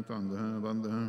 ਧੰਦ ਹੈ ਬੰਦ ਹੈ,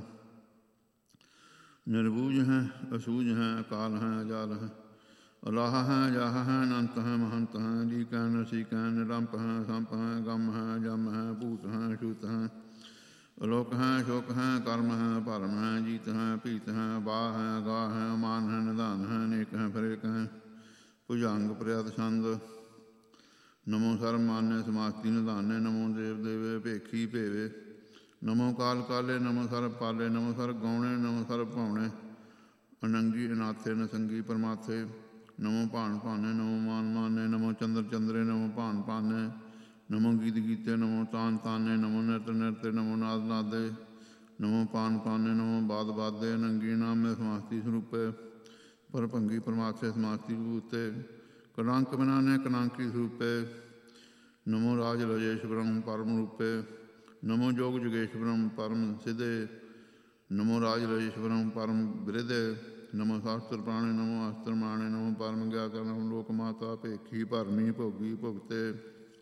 ਨਿਰਬੂਝ ਹੈ ਅਸੂਝ ਹੈ, ਅਕਾਲ ਹੈ ਅਜਾਲ ਹੈ, ਅਲਾਹ ਹੈ ਜਾਹ ਹੈ, ਅਨੰਤ ਹੈ ਮਹੰਤ ਹੈ, ਲੀਕੈ ਨਸੀਕੈ, ਨਿਰੰਪ ਹੈ ਸੰਪ ਹੈ, ਗਮ ਹੈ ਜਮ ਹੈ, ਭੂਤ ਹੈ ਛੂਤ ਹੈ, ਅਲੋਕ ਹੈ ਸ਼ੋਕ ਹੈ, ਕਰਮ ਹੈ ਭਰਮ ਹੈ, ਜੀਤ ਹੈ ਪੀਤ ਹੈ, ਬਾਹ ਹੈ ਗਾਹ ਹੈ, ਮਾਨ ਹੈ ਨਿਧਾਨ ਹੈ, ਨੇਕ ਹੈ ਫਰੇਕ ਹੈ, ਭੁਜੰਗ ਪ੍ਰਿਯਤ ਛੰਦ। ਨਮੋ ਸਰਬ ਮਾਨਯ ਸਮਾਸਤੀ ਨਿਧਾਨੇ, ਨਮੋ ਦੇਵ ਦੇਵੇ ਭੇਖੀ ਭੇਵੇ, ਨਮੋ ਕਾਲ ਕਾਲੇ, ਨਮੋ ਸਰਬ ਪਾਲੇ, ਨਮੋ ਸਰਬ ਗਾਉਣੇ, ਨਮੋ ਸਰਬ ਭਾਉਣੇ, ਅਨੰਗੀ ਅਨਾਥੇ ਨਸੰਗੀ ਪਰਮਾਥੇ, ਨਮੋ ਭਾਣ ਭਾਨੇ, ਨਮੋ ਮਾਨ ਮਾਨੇ, ਨਮੋ ਚੰਦਰ ਚੰਦਰੇ, ਨਮੋ ਭਾਨ ਭਾਨੇ, ਨਮੋ ਗੀਤ ਗੀਤੇ, ਨਮੋ ਤਾਨ ਤਾਨੇ, ਨਮੋ ਨਿਰਤ ਨਿਰਤੇ, ਨਮੋ ਨਾਦ ਨਾਦੇ, ਨਮੋ ਪਾਨ ਪਾਨੇ, ਨਮੋ ਬਾਦ ਬਾਦੇ, ਅਨੰਗੀ ਨਾਮੇ ਸਮਾਸਤੀ ਸਰੂਪੇ, ਪਰ ਭੰਗੀ ਪਰਮਾਥੇ ਸਮਾਸਤੀ ਭੂਤੇ, ਕਲੰਕ ਬਿਨਾਨੇ ਕਲੰਕੀ ਸਰੂਪੇ, ਨਮੋ ਰਾਜ ਰਜੇਸ਼ ਬ੍ਰਹਮ ਪਰਮ ਰੂਪੇ, ਨਮੋ ਜੋਗ ਜੁਗੇਸ਼ ਬ੍ਰਹਮ ਪਰਮ ਸਿਧੇ, ਨਮੋ ਰਾਜ ਰਜੇਸ਼ ਬ੍ਰਹਮ ਪਰਮ ਬਿਰਧੇ, ਨਮੋ ਸ਼ਾਸਤਰ ਪ੍ਰਾਣੇ, ਨਮੋ ਅਸਤਰ ਮਾਣੇ, ਨਮੋ ਪਰਮ ਗਿਆਤਾ, ਨਮੋ ਲੋਕ ਮਾਤਾ ਭੇਖੀ ਭਰਮੀ ਭੋਗੀ ਭੁਗਤੇ,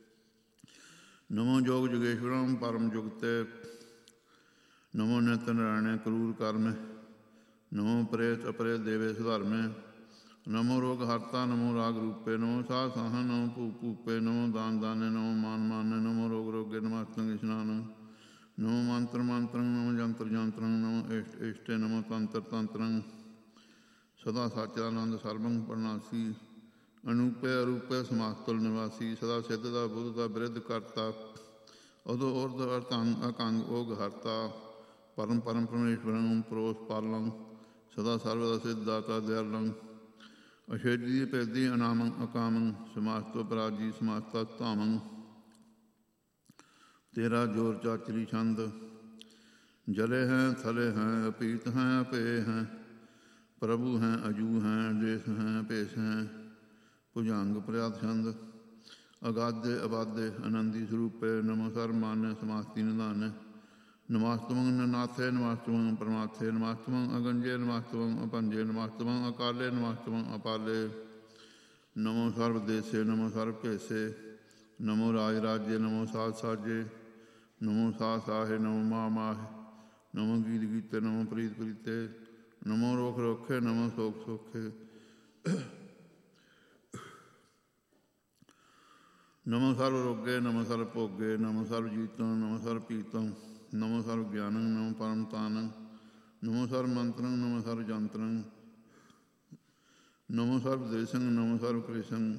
ਨਮੋ ਜੋਗ ਜੁਗੇਸ਼ ਬ੍ਰਹਮ ਪਰਮ ਜੁਗਤੇ, ਨਮੋ ਨਿਤ ਨਰਾਇਣੇ ਕਰੂਰ ਕਰਮੇ, ਨਮੋ ਪ੍ਰੇਤ ਅਪਰੇਤ ਦੇਵੇ ਸੁਧਰਮੇ, ਨਮੋ ਰੋਗ ਹਰਤਾ, ਨਮੋ ਰਾਗ ਰੂਪੇ, ਨਮੋ ਸਾਧ ਸਾਹਨ, ਨਮੋ ਭੂਪ ਭੂਪੇ, ਨਮੋ ਦਾਨ ਦਾਨੇ, ਨਮੋ ਮਾਨ ਮਾਨੇ, ਨਮੋ ਰੋਗ ਰੋਗੇ, ਨਮਸਤੰ ਇਸ਼ਨਾਨ, ਨਮੋ ਮੰਤਰ ਮੰਤਰੰ, ਨਮੋ ਜੰਤਰ ਜੰਤਰੰ, ਨਮੋ ਇਸ਼ਟ ਇਸ਼ਟੇ, ਨਮੋ ਤੰਤਰ ਤੰਤਰੰ, ਸਦਾ ਸਚਿਆਨੰਦ ਸਰਬੰ ਪਰਨਾਸੀ, ਅਨੂਪੇ ਅਰੂਪੇ ਸਮਾਸਤਲ ਨਿਵਾਸੀ, ਸਦਾ ਸਿੱਧ ਦਾ ਬੁੱਧ ਦਾ ਬਿਰਧ ਕਰਤਾ, ਉਦੋ ਉਰਧ ਅਰਥੰਗ ਅਕੰਗ ਓਗ ਹਰਤਾ, ਪਰਮ ਪਰਮ ਪਰਮੇਸ਼ਵਰੰ ਪਰੋਸ ਪਾਲੰ, ਸਦਾ ਸਰਵ ਦਾ ਸਿੱਧ ਦਾਤਾ ਦਿਆਲੰ, ਅਛੇਦੀ ਭੇਦੀ ਅਨਾਮੰ ਅਕਾਮੰ, ਸਮਾਸਤੋ ਪਰਾਜੀ ਸਮਾਸਤਾ ਧਾਮੰ, ਤੇਰਾ ਜੋਰ ਚਾਚਰੀ ਛੰਦ, ਜਲੇ ਹੈ ਥਲੇ ਹੈ, ਅਪੀਤ ਹੈ ਅਪੇ ਹੈ, ਪ੍ਰਭੂ ਹੈ ਅਜੂ ਹੈ, ਦੇਸ ਹੈ ਭੇਸ ਹੈ, ਭੁਜੰਗ ਪ੍ਰਿਆਤ ਛੰਦ, ਅਗਾਧੇ ਅਬਾਧੇ ਆਨੰਦੀ ਸਰੂਪੇ, ਨਮੋ ਸਰਬ ਮਾਨਯ ਸਮਾਸਤੀ ਨਿਧਾਨੇ, ਨਮਸਤਮੰ ਨਨਾਥੇ, ਨਮਸਤਮੰ ਪਰਮਾਥੇ, ਨਮਸਤਮੰ ਅਗੰਜੇ, ਨਮਸਤਮੰ ਅਪੰਜੇ, ਨਮਸਤਮੰ ਅਕਾਲੇ, ਨਮਸਤਮੰ ਅਪਾਲੇ, ਨਮੋ ਸਰਬ ਦੇਸੇ, ਨਮੋ ਸਰਬ ਭੇਸੇ, ਨਮੋ ਰਾਜ ਰਾਜੇ, ਨਮੋ ਸਾਜ ਸਾਜੇ, ਨਮੋ ਸਾਹ ਸਾਹੇ, ਨਮੋ ਮਾਹ ਮਾਹੇ, ਨਮੋ ਗੀਤ ਗੀਤੇ, ਨਮੋ ਪ੍ਰੀਤ ਪ੍ਰੀਤੇ, ਨਮੋ ਰੋਖ ਰੋਖੇ, ਨਮੋ ਸੋਖ ਸੋਖੇ, ਨਮੋ ਸਰਬ ਰੋਗੇ, ਨਮੋ ਸਰਬ ਭੋਗੇ, ਨਮੋ ਸਰਬ ਜੀਤੰ, ਨਮੋ ਸਰਬ ਪੀਤੰ, ਨਮੋ ਸਰਬ ਗਿਆਨੰ, ਨਮੋ ਪਰਮ ਤਾਨੰ, ਨਮੋ ਸਰਬ ਮੰਤਰੰ, ਨਮੋ ਸਰਬ ਜੰਤਰੰ, ਨਮੋ ਸਰਬ ਦੇਸੰ, ਨਮੋ ਸਰਬ ਕ੍ਰਿਸ਼ੰ,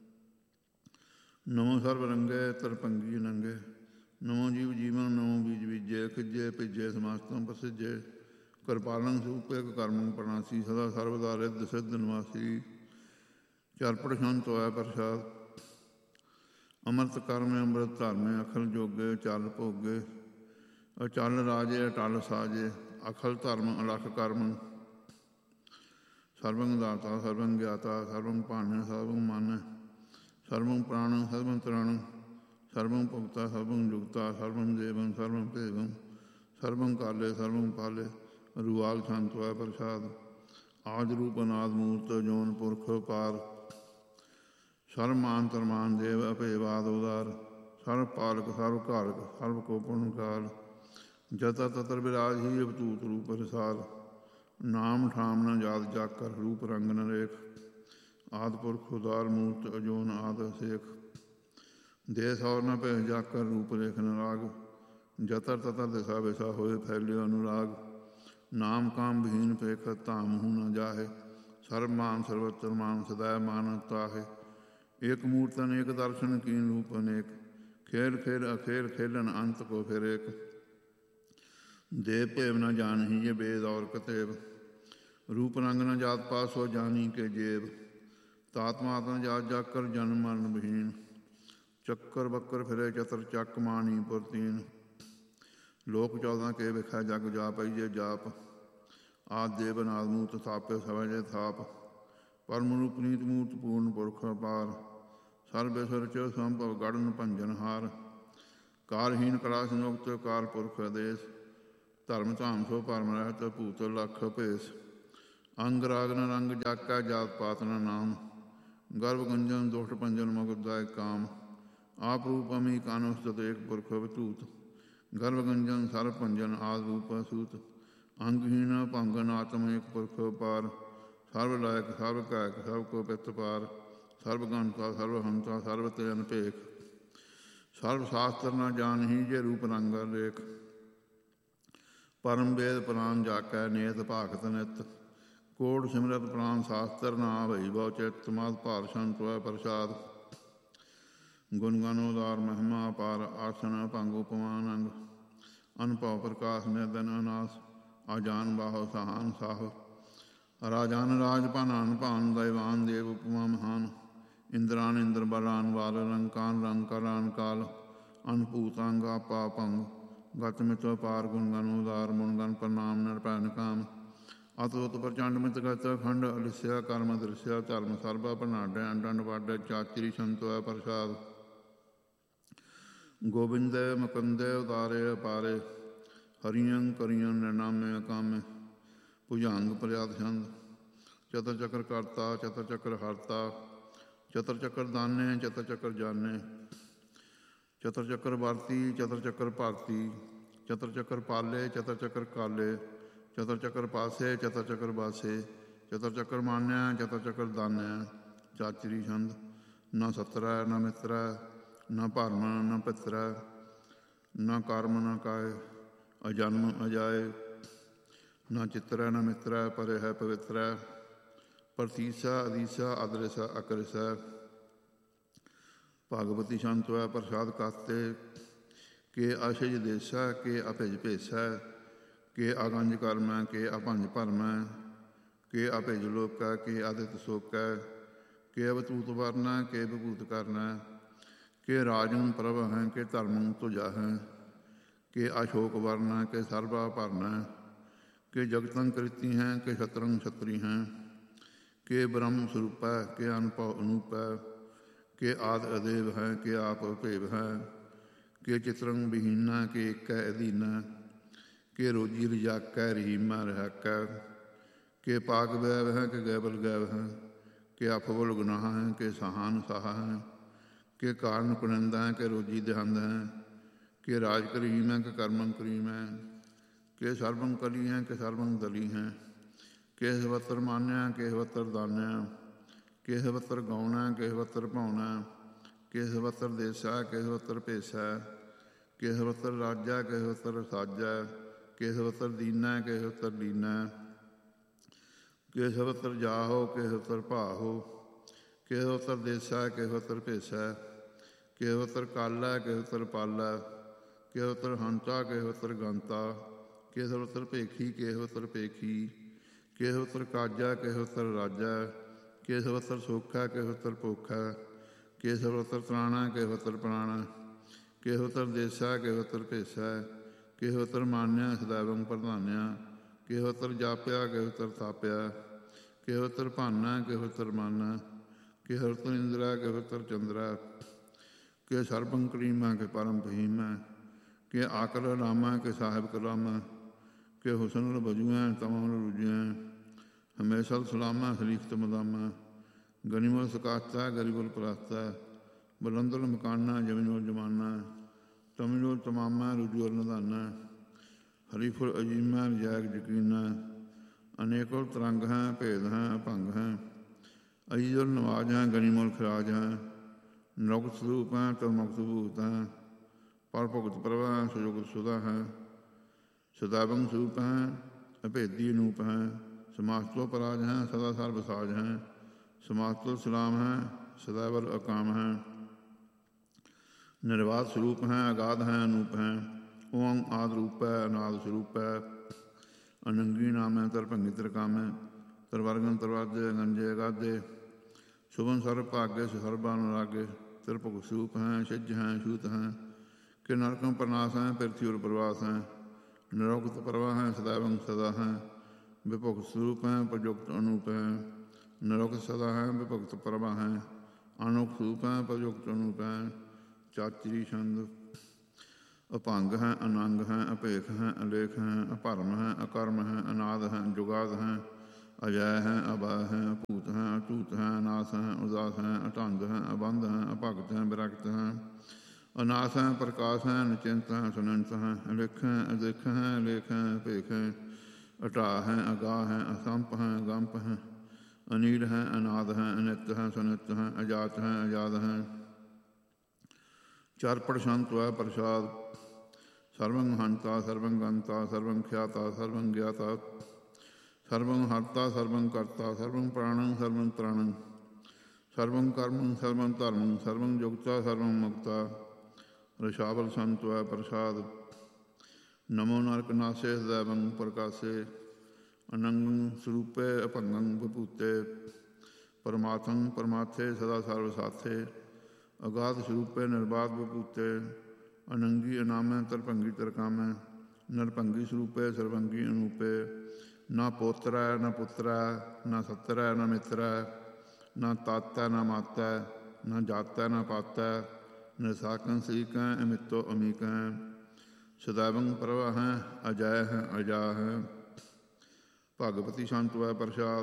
ਨਮੋ ਸਰਬ ਰੰਗੇ ਤਰਪੰਗੀ ਨੰਗੇ, ਨਮੋ ਜੀਵ ਜੀਵਨ, ਨਮੋ ਬੀਜ ਬੀਜੇ, ਖਿਜੇ ਭਿਜੇ ਸਮਾਸਤੰ ਪ੍ਰਸਿਜੇ, ਕਿਰਪਾਲੰ ਸੂਪੇ ਕਰਮੰ ਪ੍ਰਣਾਸੀ, ਸਦਾ ਸਰਬ ਦਾ ਰਿੱਧ ਸਿੱਧ ਨਿਵਾਸੀ, ਚਰਪਟ ਸ਼ੰਤ ਹੋਇ ਪ੍ਰਸਾਦ, ਅੰਮ੍ਰਿਤ ਕਰਮੇ ਅੰਮ੍ਰਿਤ ਧਰਮੇ, ਅਖਲ ਜੋਗੇ ਚੱਲ ਭੋਗੇ, ਅਚਲ ਰਾਜੇ ਅਟਲ ਸਾਜੇ, ਅਖਲ ਧਰਮ ਅਲਖ ਕਰਮ, ਸਰਬੰ ਦਾਤਾ ਸਰਬੰ ਗਿਆਤਾ, ਸਰਬੰ ਭਾਨਯ ਸਰਬੰ ਮਾਨਯ, ਸਰਬੰ ਪ੍ਰਾਣੰ ਸਰਬੰ ਤ੍ਰਾਣੰ, ਸਰਬੰ ਭੁਗਤਾ ਸਰਬੰ ਜੁਗਤਾ, ਸਰਬੰ ਦੇਵੰ ਸਰਬੰ ਭੇਵੰ, ਸਰਬੰ ਕਾਲੇ ਸਰਬੰ ਪਾਲੇ, ਰੂਆਲ ਛੰਤ ਹੋਇ ਪ੍ਰਸਾਦ, ਆਦਿ ਰੂਪ ਅਨਾਦਿ ਮੂਰਤਿ ਜੋਨ ਪੁਰਖ ਪਾਰ, ਸਰਬ ਮਾਨ ਤਰਮਾਨ ਦੇਵ ਅਭੇਵਾਦ ਉਦਾਰ, ਸਰਬ ਪਾਲਕ ਸਰਬ ਘਾਲਕ ਸਰਬ ਕੋ ਪੁਨਕਾਰ, ਜਤਰ ਤਤਰ ਵਿਰਾਜ ਹੀ ਅਵਤੂਤ ਰੂਪ ਰਸਾਲ, ਨਾਮ ਠਾਮ ਨ ਜਾਤ ਜਾਕਰ, ਰੂਪ ਰੰਗ ਨ ਰੇਖ, ਆਦਿ ਪੁਰਖ ਉਦਾਰ ਮੂਰਤ ਅਜੋਨ ਆਦਿ ਸੇਖ, ਦੇਸ ਔਰ ਨ ਭੇਖ ਜਾਕਰ, ਰੂਪ ਰੇਖ ਨ ਰਾਗ, ਜਤਰ ਤਤਰ ਦਿਸ਼ਾ ਵਿਸ਼ਾ ਹੋਏ ਫੈਲਿਓ ਅਨੁਰਾਗ, ਨਾਮ ਕਾਮ ਵਿਹੀਨ ਪੇਖ ਧਾਮ ਹੂੰ ਨ ਜਾਹੇ, ਸਰਬ ਮਾਨ ਸਰਵਤਰ ਮਾਨ ਸਦੈ ਮਾਨ ਤਾਹੇ, ਏਕ ਮੂਰਤ ਅਨੇਕ ਦਰਸ਼ਨ ਕੀਨ ਰੂਪ ਅਨੇਕ, ਖੇਲ ਖੇਲ ਅਖੇਲ ਖੇਲਨ ਅੰਤ ਕੋ ਫਿਰ ਏਕ, ਦੇਵ ਭੇਵ ਨ ਜਾਨਹੀ ਜੇ ਬੇਦ ਔਰ ਕਤੇਬ, ਰੂਪ ਰੰਗ ਨ ਜਾਤ ਪਾਤ ਸੋ ਜਾਨੀ ਕੇ ਜੇਬ, ਤਾਤ ਮਾਤ ਨ ਜਾਤ ਜਾਕਰ ਜਨਮ ਮਰਨ ਵਿਹੀਨ, ਚੱਕਰ ਬੱਕਰ ਫਿਰੇ ਚਤਰ ਚੱਕ ਮਾਨੀ ਪੁਰਤੀਨ, ਲੋਕ 14 ਕੇ ਵਿਖੈ ਜਗ ਜਾਪਈਏ ਜਾਪ, ਆਦਿ ਦੇਵ ਅਨਾਦਿ ਮੂਰਤਿ ਥਾਪੇ ਸਵੈ ਥਾਪ, ਪਰਮ ਰੂਪ ਨੀਤ ਮੂਰਤ ਪੂਰਨ ਪੁਰਖ ਅਪਾਰ, ਸਰਬੇਸਵਰ ਚ ਸੰਭਵ ਗੜਨ ਭੰਜਨ ਹਾਰ, ਕਾਰਹੀਨ ਕਲਾ ਸੰਯੁਕਤ ਕਾਰ ਪੁਰਖ ਆਦੇਸ, ਧਰਮ ਧਾਮ ਸੋ ਭਰਮ ਰਹਿਤ ਭੂਤ ਲਖ ਭੇਸ, ਅੰਗ ਰਾਗ ਨ ਰੰਗ ਜਾਕੈ ਜਾਤ ਪਾਤ ਨ ਨਾਮ, ਗਰਭ ਗੁੰਜਨ ਦੁਸ਼ਟ ਪੰਜਨ ਮੁਕਤ ਦਾਇ ਕਾਮ, ਆਪ ਰੂਪ ਅਮੀ ਕਾਨੁਸਤਤ ਏਕ ਪੁਰਖ ਅਵਤੂਤ, ਗਰਭ ਗੰਜਨ ਸਰਬ ਭੰਜਨ ਆਦਿ ਰੂਪ ਸੂਤ। ਅੰਗਹੀਨ ਭੰਗਨ ਆਤਮ ਏਕ ਪੁਰਖ ਪਾਰ। ਸਰਬ ਲਾਇਕ ਸਰਬ ਕਾਇਕ ਸਭ ਕੋ ਪਿਤ ਪਾਰ। ਸਰਬ ਗੰਤਾ ਸਰਬ ਹੰਤਾ ਸਰਬ ਤੇ ਅਨਭੇਖ। ਸਰਬ ਸ਼ਾਸਤਰ ਨਾ ਜਾਣਹੀ ਜੇ ਰੂਪ ਰੰਗ ਲੇਖ। ਪਰਮ ਵੇਦ ਪੁਰਾਨ ਜਾਕੈ ਨੇਤ ਭਾਖਤ ਨਿਤ। ਕੋਟ ਸਿਮਰਤ ਪ੍ਰਾਨ ਸ਼ਾਸਤਰ ਨਾ ਭਈ ਬਹੁ ਚਿਤ। ਮਦ ਭਾਰ ਸੰਤੋੈ ਪ੍ਰਸਾਦ ਗੁਣ ਗਨ ਉਦਾਰ ਮਹਿਮਾ ਅਪਾਰ। ਆਸਨ ਭੰਗ ਉਪਮਾਨ ਅੰਗ। ਅਨਭਉ ਪ੍ਰਕਾਸ਼ ਨਿਰਦਨ ਅਨਾਸ। ਆਜਾਨ ਬਾਹੋ ਸਹਾਨ ਸਾਹ। ਰਾਜਾਨ ਰਾਜ ਭਾਨਾਨ ਭਾਨ। ਦੈਵਾਨ ਦੇਵ ਉਪਮਾ ਮਹਾਨ। ਇੰਦਰਾਨ ਇੰਦਰ ਬਲਾਨ ਬਾਲ। ਰੰਕਾਨ ਰੰਗ ਕਰਾਨ ਕਾਲ। ਅਨਭੂਤਾਂਗ ਆਪਾ ਭੰਗ। ਗਤ ਮਿਤ ਅਪਾਰ ਗੁਣ ਗਨ ਉਦਾਰ। ਮੁਨ ਗਨ ਪ੍ਰਣਾਮ ਨਰ ਭੈਨ ਕਾਮ। ਅਤ ਉਤ ਪ੍ਰਚੰਡ ਮਿਤ ਗਤ ਖੰਡ। ਅਲਿਸਿਆ ਕਰਮ ਦ੍ਰਿਸਿਆ ਧਰਮ। ਸਰਬਾ ਪ੍ਰਨਾਡੈ ਅੰਡੰਡ ਵਾਡੈ। ਚਾਚਰੀ ਸੰਤੋੈ ਪ੍ਰਸਾਦ ਗੋਬਿੰਦੈ ਮੁਕੰਦੈ ਉਤਾਰੇ ਅਪਾਰੇ। ਹਰੀਆਂ ਕਰੀਆਂ ਨਿਰਨਾਮੇ ਅਕਾਮੇ। ਭੁਜੰਗ ਪ੍ਰਯਾਤ ਛੰਦ। ਚਤਰ ਚੱਕਰ ਕਰਤਾ ਚਤਰ ਚੱਕਰ ਹਰਤਾ। ਚਤਰ ਚੱਕਰ ਦਾਨੇ ਚਤਰ ਚੱਕਰ ਜਾਨੇ। ਚਤਰ ਚੱਕਰ ਵਰਤੀ ਚਤਰ ਚੱਕਰ ਭਾਰਤੀ। ਚਤਰ ਚੱਕਰ ਪਾਲੇ ਚਤਰ ਚੱਕਰ ਕਾਲੇ। ਚਤਰ ਚੱਕਰ ਪਾਸੇ ਚਤਰ ਚੱਕਰ ਬਾਸੇ। ਚਤਰ ਚੱਕਰ ਮਾਨਿਆ ਚਤਰ ਚੱਕਰ ਦਾਨਿਆ। ਚਾਚਰੀ ਛੰਦ। ਨਾ ਸਤਰੈ ਨਾ ਮਿੱਤਰੈ ਨਾ ਭਰਮ ਨਾ ਪਿੱਤਰੈ। ਨਾ ਕਰਮ ਨਾ ਕਾਇ ਅਜਨਮ ਅਜਾਏ। ਨਾ ਚਿਤਰੈ ਨਾ ਮਿੱਤਰੈ ਪਰੇ ਹੈ ਪਵਿੱਤਰੈ। ਪ੍ਰਤੀਸਾ ਅਦੀਸਾ ਅਦਰਿਸਾ ਅਕਰਿਸੈ। ਭਗਵਤੀ ਸੰਤੋੈ ਪ੍ਰਸਾਦ ਕਾਤੇ। ਕੇ ਆਸ਼ਿਜ ਦੇਸੈ ਕੇ ਅਭਿਜ ਭੇਸੈ। ਕੇ ਆਗੰਜ ਕਰਮੈ ਕੇ ਅਭੰਜ ਭਰਮੈ। ਕੇ ਅਭਿਜ ਲੋਕੈ ਕੇ ਆਦਿਤ ਸੋਕੈ। ਕੇ ਅਵਤੂਤ ਵਰਨੈ ਕੇ ਵਿਭੂਤ ਕਰਨੈ। ਕੇ ਰਾਜਨ ਪ੍ਰਭ ਹੈ ਕੇ ਧਰਮੰ ਤੁਜਾ ਹੈ। ਕੇ ਅਸ਼ੋਕ ਵਰਨੈ ਕੇ ਸਰਬਾ ਭਰਨੈ। ਕੇ ਜਗਤੰ ਕ੍ਰਿਤੀ ਹੈ ਕੇ ਛਤਰੰ ਛਤਰੀ ਹੈ। ਕੇ ਬ੍ਰਹਮ ਸਰੂਪੈ ਕੇ ਅਨਭਉ ਅਨੂਪੈ। ਕੇ ਆਦਿ ਅਦੇਵ ਹੈ ਕੇ ਆਪ ਭੇਵ ਹੈ। ਕੇ ਚਿਤਰੰ ਵਿਹੀਨੈ ਕੇ ਏਕੈ ਅਧੀਨੈ। ਕੇ ਰੋਜੀ ਰਜਾਕੈ ਰਹੀਮੈ ਰਹਾਕੈ। ਕੇ ਪਾਕ ਵੈਵ ਹੈ ਕੇ ਗੈਬਲ ਗੈਵ ਹੈ। ਕੇ ਅਫਬੁਲ ਗੁਨਾਹ ਹੈ ਕੇ ਸਹਾਨ ਸਾਹ ਹੈ। ਕੇ ਕਾਰਨ ਕੁਨੰਦਾ ਹੈ ਕੇ ਰੋਜੀ ਦਿਹੰਦ ਹੈ। ਕੇ ਰਾਜ ਕਰੀਮ ਹੈ ਕੇ ਕਰਮੰ ਕਰੀਮ ਹੈ। ਕੇ ਸਰਬੰ ਕਲੀ ਹੈ ਕੇ ਸਰਬੰ ਦਲੀ ਹੈ। ਕੇ ਹਵਤਰ ਮਾਨਿਆ ਕੇ ਹਵਤਰ ਦਾਨਿਆ। ਕੇ ਹਵਤਰ ਗਾਉਣਾ ਕੇ ਹਵਤਰ ਭਾਉਣਾ। ਕੇ ਹਵਤਰ ਦੇਸਾ ਕੇ ਹਵਤਰ ਭੇਸਾ। ਕੇ ਹਵਤਰ ਰਾਜਾ ਕੇ ਹਵਤਰ ਸਾਜਾ। ਕੇ ਹਵਤਰ ਦੀਨਾ ਕੇ ਹਵਤਰ ਲੀਨਾ। ਕੇ ਹਵਤਰ ਜਾਹੋ ਕੇ ਹਵਤਰ ਭਾਹੋ। ਕੇ ਹਵਤਰ ਦੇਸਾ ਕੇ ਹਵਤਰ ਭੇਸਾ। ਕੇ ਹਵਤਰ ਕਾਲਾ ਕੇ ਹਵਤਰ ਪਾਲਾ। ਕੇ ਹਵਤਰ ਹੰਤਾ ਕੇ ਹਵਤਰ ਗੰਤਾ। ਕੇ ਹਵਤਰ ਭੇਖੀ ਕੇ ਹਵਤਰ ਭੇਖੀ। ਕੇ ਹਵਤਰ ਕਾਜਾ ਕੇ ਹਵਤਰ ਰਾਜਾ। ਕੇ ਹਵਤਰ ਸੋਖਾ ਕੇ ਹਵਤਰ ਭੋਖਾ। ਕੇ ਹਵਤਰ ਤ੍ਰਾਣਾ ਕੇ ਹਵਤਰ ਪ੍ਰਾਣਾ। ਕੇ ਹਵਤਰ ਦੇਸਾ ਕੇ ਹਵਤਰ ਭੇਸਾ। ਕੇ ਹਵਤਰ ਮਾਨਿਆ ਸਦੈਵੰ ਪ੍ਰਧਾਨਿਆ। ਕੇ ਹਵਤਰ ਜਾਪਿਆ ਕੇ ਹਵਤਰ ਤਾਪਿਆ। ਕੇ ਹਵਤਰ ਭਾਨਾ ਕੇ ਹਵਤਰ ਮਾਨਾ। ਕੇ ਹਵਤਰ ਇੰਦਰਾ ਕੇ ਹਵਤਰ ਚੰਦਰਾ। ਕੇ ਸਰਬੰ ਕਰੀਮਾ ਕੇ ਪਰਮ ਫਹੀਮਾ। ਕੇ ਆਕਲ ਰਾਮਾ ਕੇ ਸਾਹਿਬ ਕਲਾਮਾ। ਕੇ ਹੁਸਨ ਬਜੂਆ ਤਮਨ ਰੁਜਿਆ। ਹਮੇਸ਼ਾ ਸਲਾਮਾ ਸਲੀਖਤ ਮਦਾਮਾ। ਗਨੀਮੁਲ ਸਕਾਤਾ ਗਰੀਬੁਲ ਪ੍ਰਾਸਤਾ। ਬਲੰਦੁਲ ਮਕਾਨਾ ਜਮੀਨੁਲ ਜਮਾਨਾ। ਤਮਿਨੁਲ ਤਮਾਮਾ ਰੁਜੁਅਲ ਨਿਧਾਨਾ। ਹਰੀਫੁਲ ਅਜੀਮਾ ਰਜਾਇਕ ਯਕੀਨਾ। ਅਨੇਕੁਲ ਤਰੰਗ ਹੈ ਭੇਦ ਹੈ ਅਭੰਗ ਹੈ। ਅਈਜੁਲ ਨਵਾਜ ਹੈ ਗਨੀਮੁਲ ਖਰਾਜ ਹੈ। ਨਰੁਕਤ ਸਰੂਪ ਹੈ ਤਨਮੁਕਤ ਭੂਤ ਹੈ। ਪਰ ਭੁਗਤ ਪ੍ਰਭ ਹੈ ਸੁਜੁਗਤ ਸੁਦਾ ਹੈ। ਸਦਾਬੰ ਸਰੂਪ ਹੈ ਅਭੇਦੀ ਅਨੂਪ ਹੈ। ਸਮਾਸਤੋ ਪਰਾਜ ਹੈ ਸਦਾ ਸਰਬ ਸਾਜ ਹੈ। ਸਮਾਸਤੋ ਸਲਾਮ ਹੈ ਸਦਾਵਲ ਅਕਾਮ ਹੈ। ਨਿਰਵਾਦ ਸਰੂਪ ਹੈ ਅਗਾਧ ਹੈ ਅਨੂਪ ਹੈ। ਓੰ ਆਦਿ ਰੂਪ ਹੈ ਅਨਾਦ ਸਰੂਪ ਹੈ। ਅਨੰਗੀ ਨਾਮ ਹੈ ਤਰਭੰਗੀ ਤਰਕਾਮੈ। ਤਰਵਰਗਨ ਤਰਵਾਜੇ ਗੰਜੇ ਅਗਾਧੇ। ਸ਼ੁਭਨ ਸਰਬ ਭਾਗੇ ਸਰਬਾ ਅਨੁਰਾਗੇ। ਤਿਰਭੁਗ ਸਰੂਪ ਹੈ ਛਿਜ ਹੈ ਛੂਤ ਹੈ। ਕਿ ਨਰਕੰ ਪ੍ਰਨਾਸ਼ ਹੈ ਪਿਰਥੀ ਉਰ ਪ੍ਰਵਾਸ ਹੈ। ਨਿਰੋਗਤ ਪ੍ਰਵਾ ਹੈ ਸਦਾਵੰ ਸਦਾ ਹੈ। ਵਿਭੁਗਤ ਸਰੂਪ ਹੈ ਪ੍ਰਯੁਕਤ ਅਨੂਪ ਹੈ। ਨਿਰੋਗਤ ਸਦਾ ਹੈ ਵਿਭੁਗਤ ਪ੍ਰਭਾ ਹੈ। ਅਨੁਕ ਸਰੂਪ ਹੈ ਪ੍ਰਯੁਕਤ ਅਨੂਪ ਹੈ। ਚਾਚਰੀ ਛੰਦ। ਅਭੰਗ ਹੈ ਅਨੰਗ ਹੈ ਅਭੇਖ ਹੈ ਅਲੇਖ ਹੈ ਅਭਰਮ ਹੈ ਅਕਰਮ ਹੈ ਅਨਾਦ ਹੈ ਜੁਗਾਦ ਹੈ। ਅਜੈ ਹੈ ਅਭੈ ਹੈ ਅਭੂਤ ਹੈ ਅਟੂਟ ਹੈ ਅਨਾਸ ਹੈ ਉਦਾਸ ਹੈ ਅਟੰਦ ਹੈ ਅਬੰਧ ਹੈ ਅਭਗਤ ਹੈ ਵਿਰਕਤ ਹੈ। ਅਨਾਸ ਹੈ ਪ੍ਰਕਾਸ਼ ਹੈ ਨਿਚਿੰਤ ਹੈ ਸੁਨੰਤ ਹੈ ਅਲਿਖ ਹੈ ਅਦਿਖ ਹੈ ਲੇਖ ਹੈ ਭੇਖ ਹੈ ਅਟਾ ਹੈ ਅਗਾਹ ਹੈ ਅਸੰਪ ਹੈ ਗੰਪ ਹੈ ਅਨੀਲ ਹੈ ਅਨਾਦ ਹੈ ਅਨਿਤ ਹੈ ਸੁਨਿਤ ਹੈ ਅਜਾਤ ਹੈ ਅਜਾਦ ਹੈ ਚਰਪੜ ਸ਼ੰਤ ਹੈ ਪ੍ਰਸਾਦ ਸਰਵੰ ਹੰਤਾ ਸਰਵੰ ਗੰਤਾ ਸਰਵੰ ਖਿਆਤਾ ਸਰਵੰ ਗਿਆਤਾ ਸਰਵੰ ਹਰਤਾ ਸਰਵੰ ਕਰਤਾ ਸਰਵੰ ਪ੍ਰਾਣੰ ਸਰਵੰ ਤ੍ਰਾਣੰ ਸਰਵੰ ਕਰਮੰ ਸਰਵੰ ਧਰਮੰ ਸਰਵੰ ਯੁਗਤਾ ਸਰਵੰ ਮੁਕਤਾ ਰਸ਼ਾਵਲ ਸੰਤ ਹੈ ਪ੍ਰਸਾਦ ਨਮੋ ਨਰਕ ਨਾਸੇ ਸਦੈਵੰ ਪ੍ਰਕਾਸੇ ਅਨੰਗੰ ਸਰੂਪੇ ਅਭੰਗੰ ਵਿਭੂਤੇ ਪਰਮਾਤਮੰ ਪਰਮਾਥੇ ਸਦਾ ਸਰਵ ਸਾਥੇ ਅਗਾਧ ਸਰੂਪੇ ਨਿਰਬਾਧ ਵਿਭੂਤੇ ਅਨੰਗੀ ਅਨਾਮੈ ਤਰਭੰਗੀ ਤਰਕਾਮੈ ਨਰਭੰਗੀ ਸਰੂਪੇ ਸਰਵੰਗੀ ਅਨੂਪੇ ਨਾ ਪੋਤਰੈ ਨਾ ਪੁੱਤਰੈ ਨਾ ਸੱਤਰੈ ਨਾ ਮਿੱਤਰੈ ਨਾ ਤਾਤੈ ਨਾ ਮਾਤੈ ਨਾ ਜਾਤੈ ਨਾ ਪਾਤੈ ਨਿਰਸਾਕੰ ਸਰੀਕੈ ਅਮਿਤੋ ਅਮੀਕੈ ਸਦੈਵੰ ਪ੍ਰਭ ਹੈ ਅਜੈ ਹੈ ਅਜਾ ਹੈ ਭਗਵਤੀ ਸੰਤ ਹੈ ਪ੍ਰਸਾਦ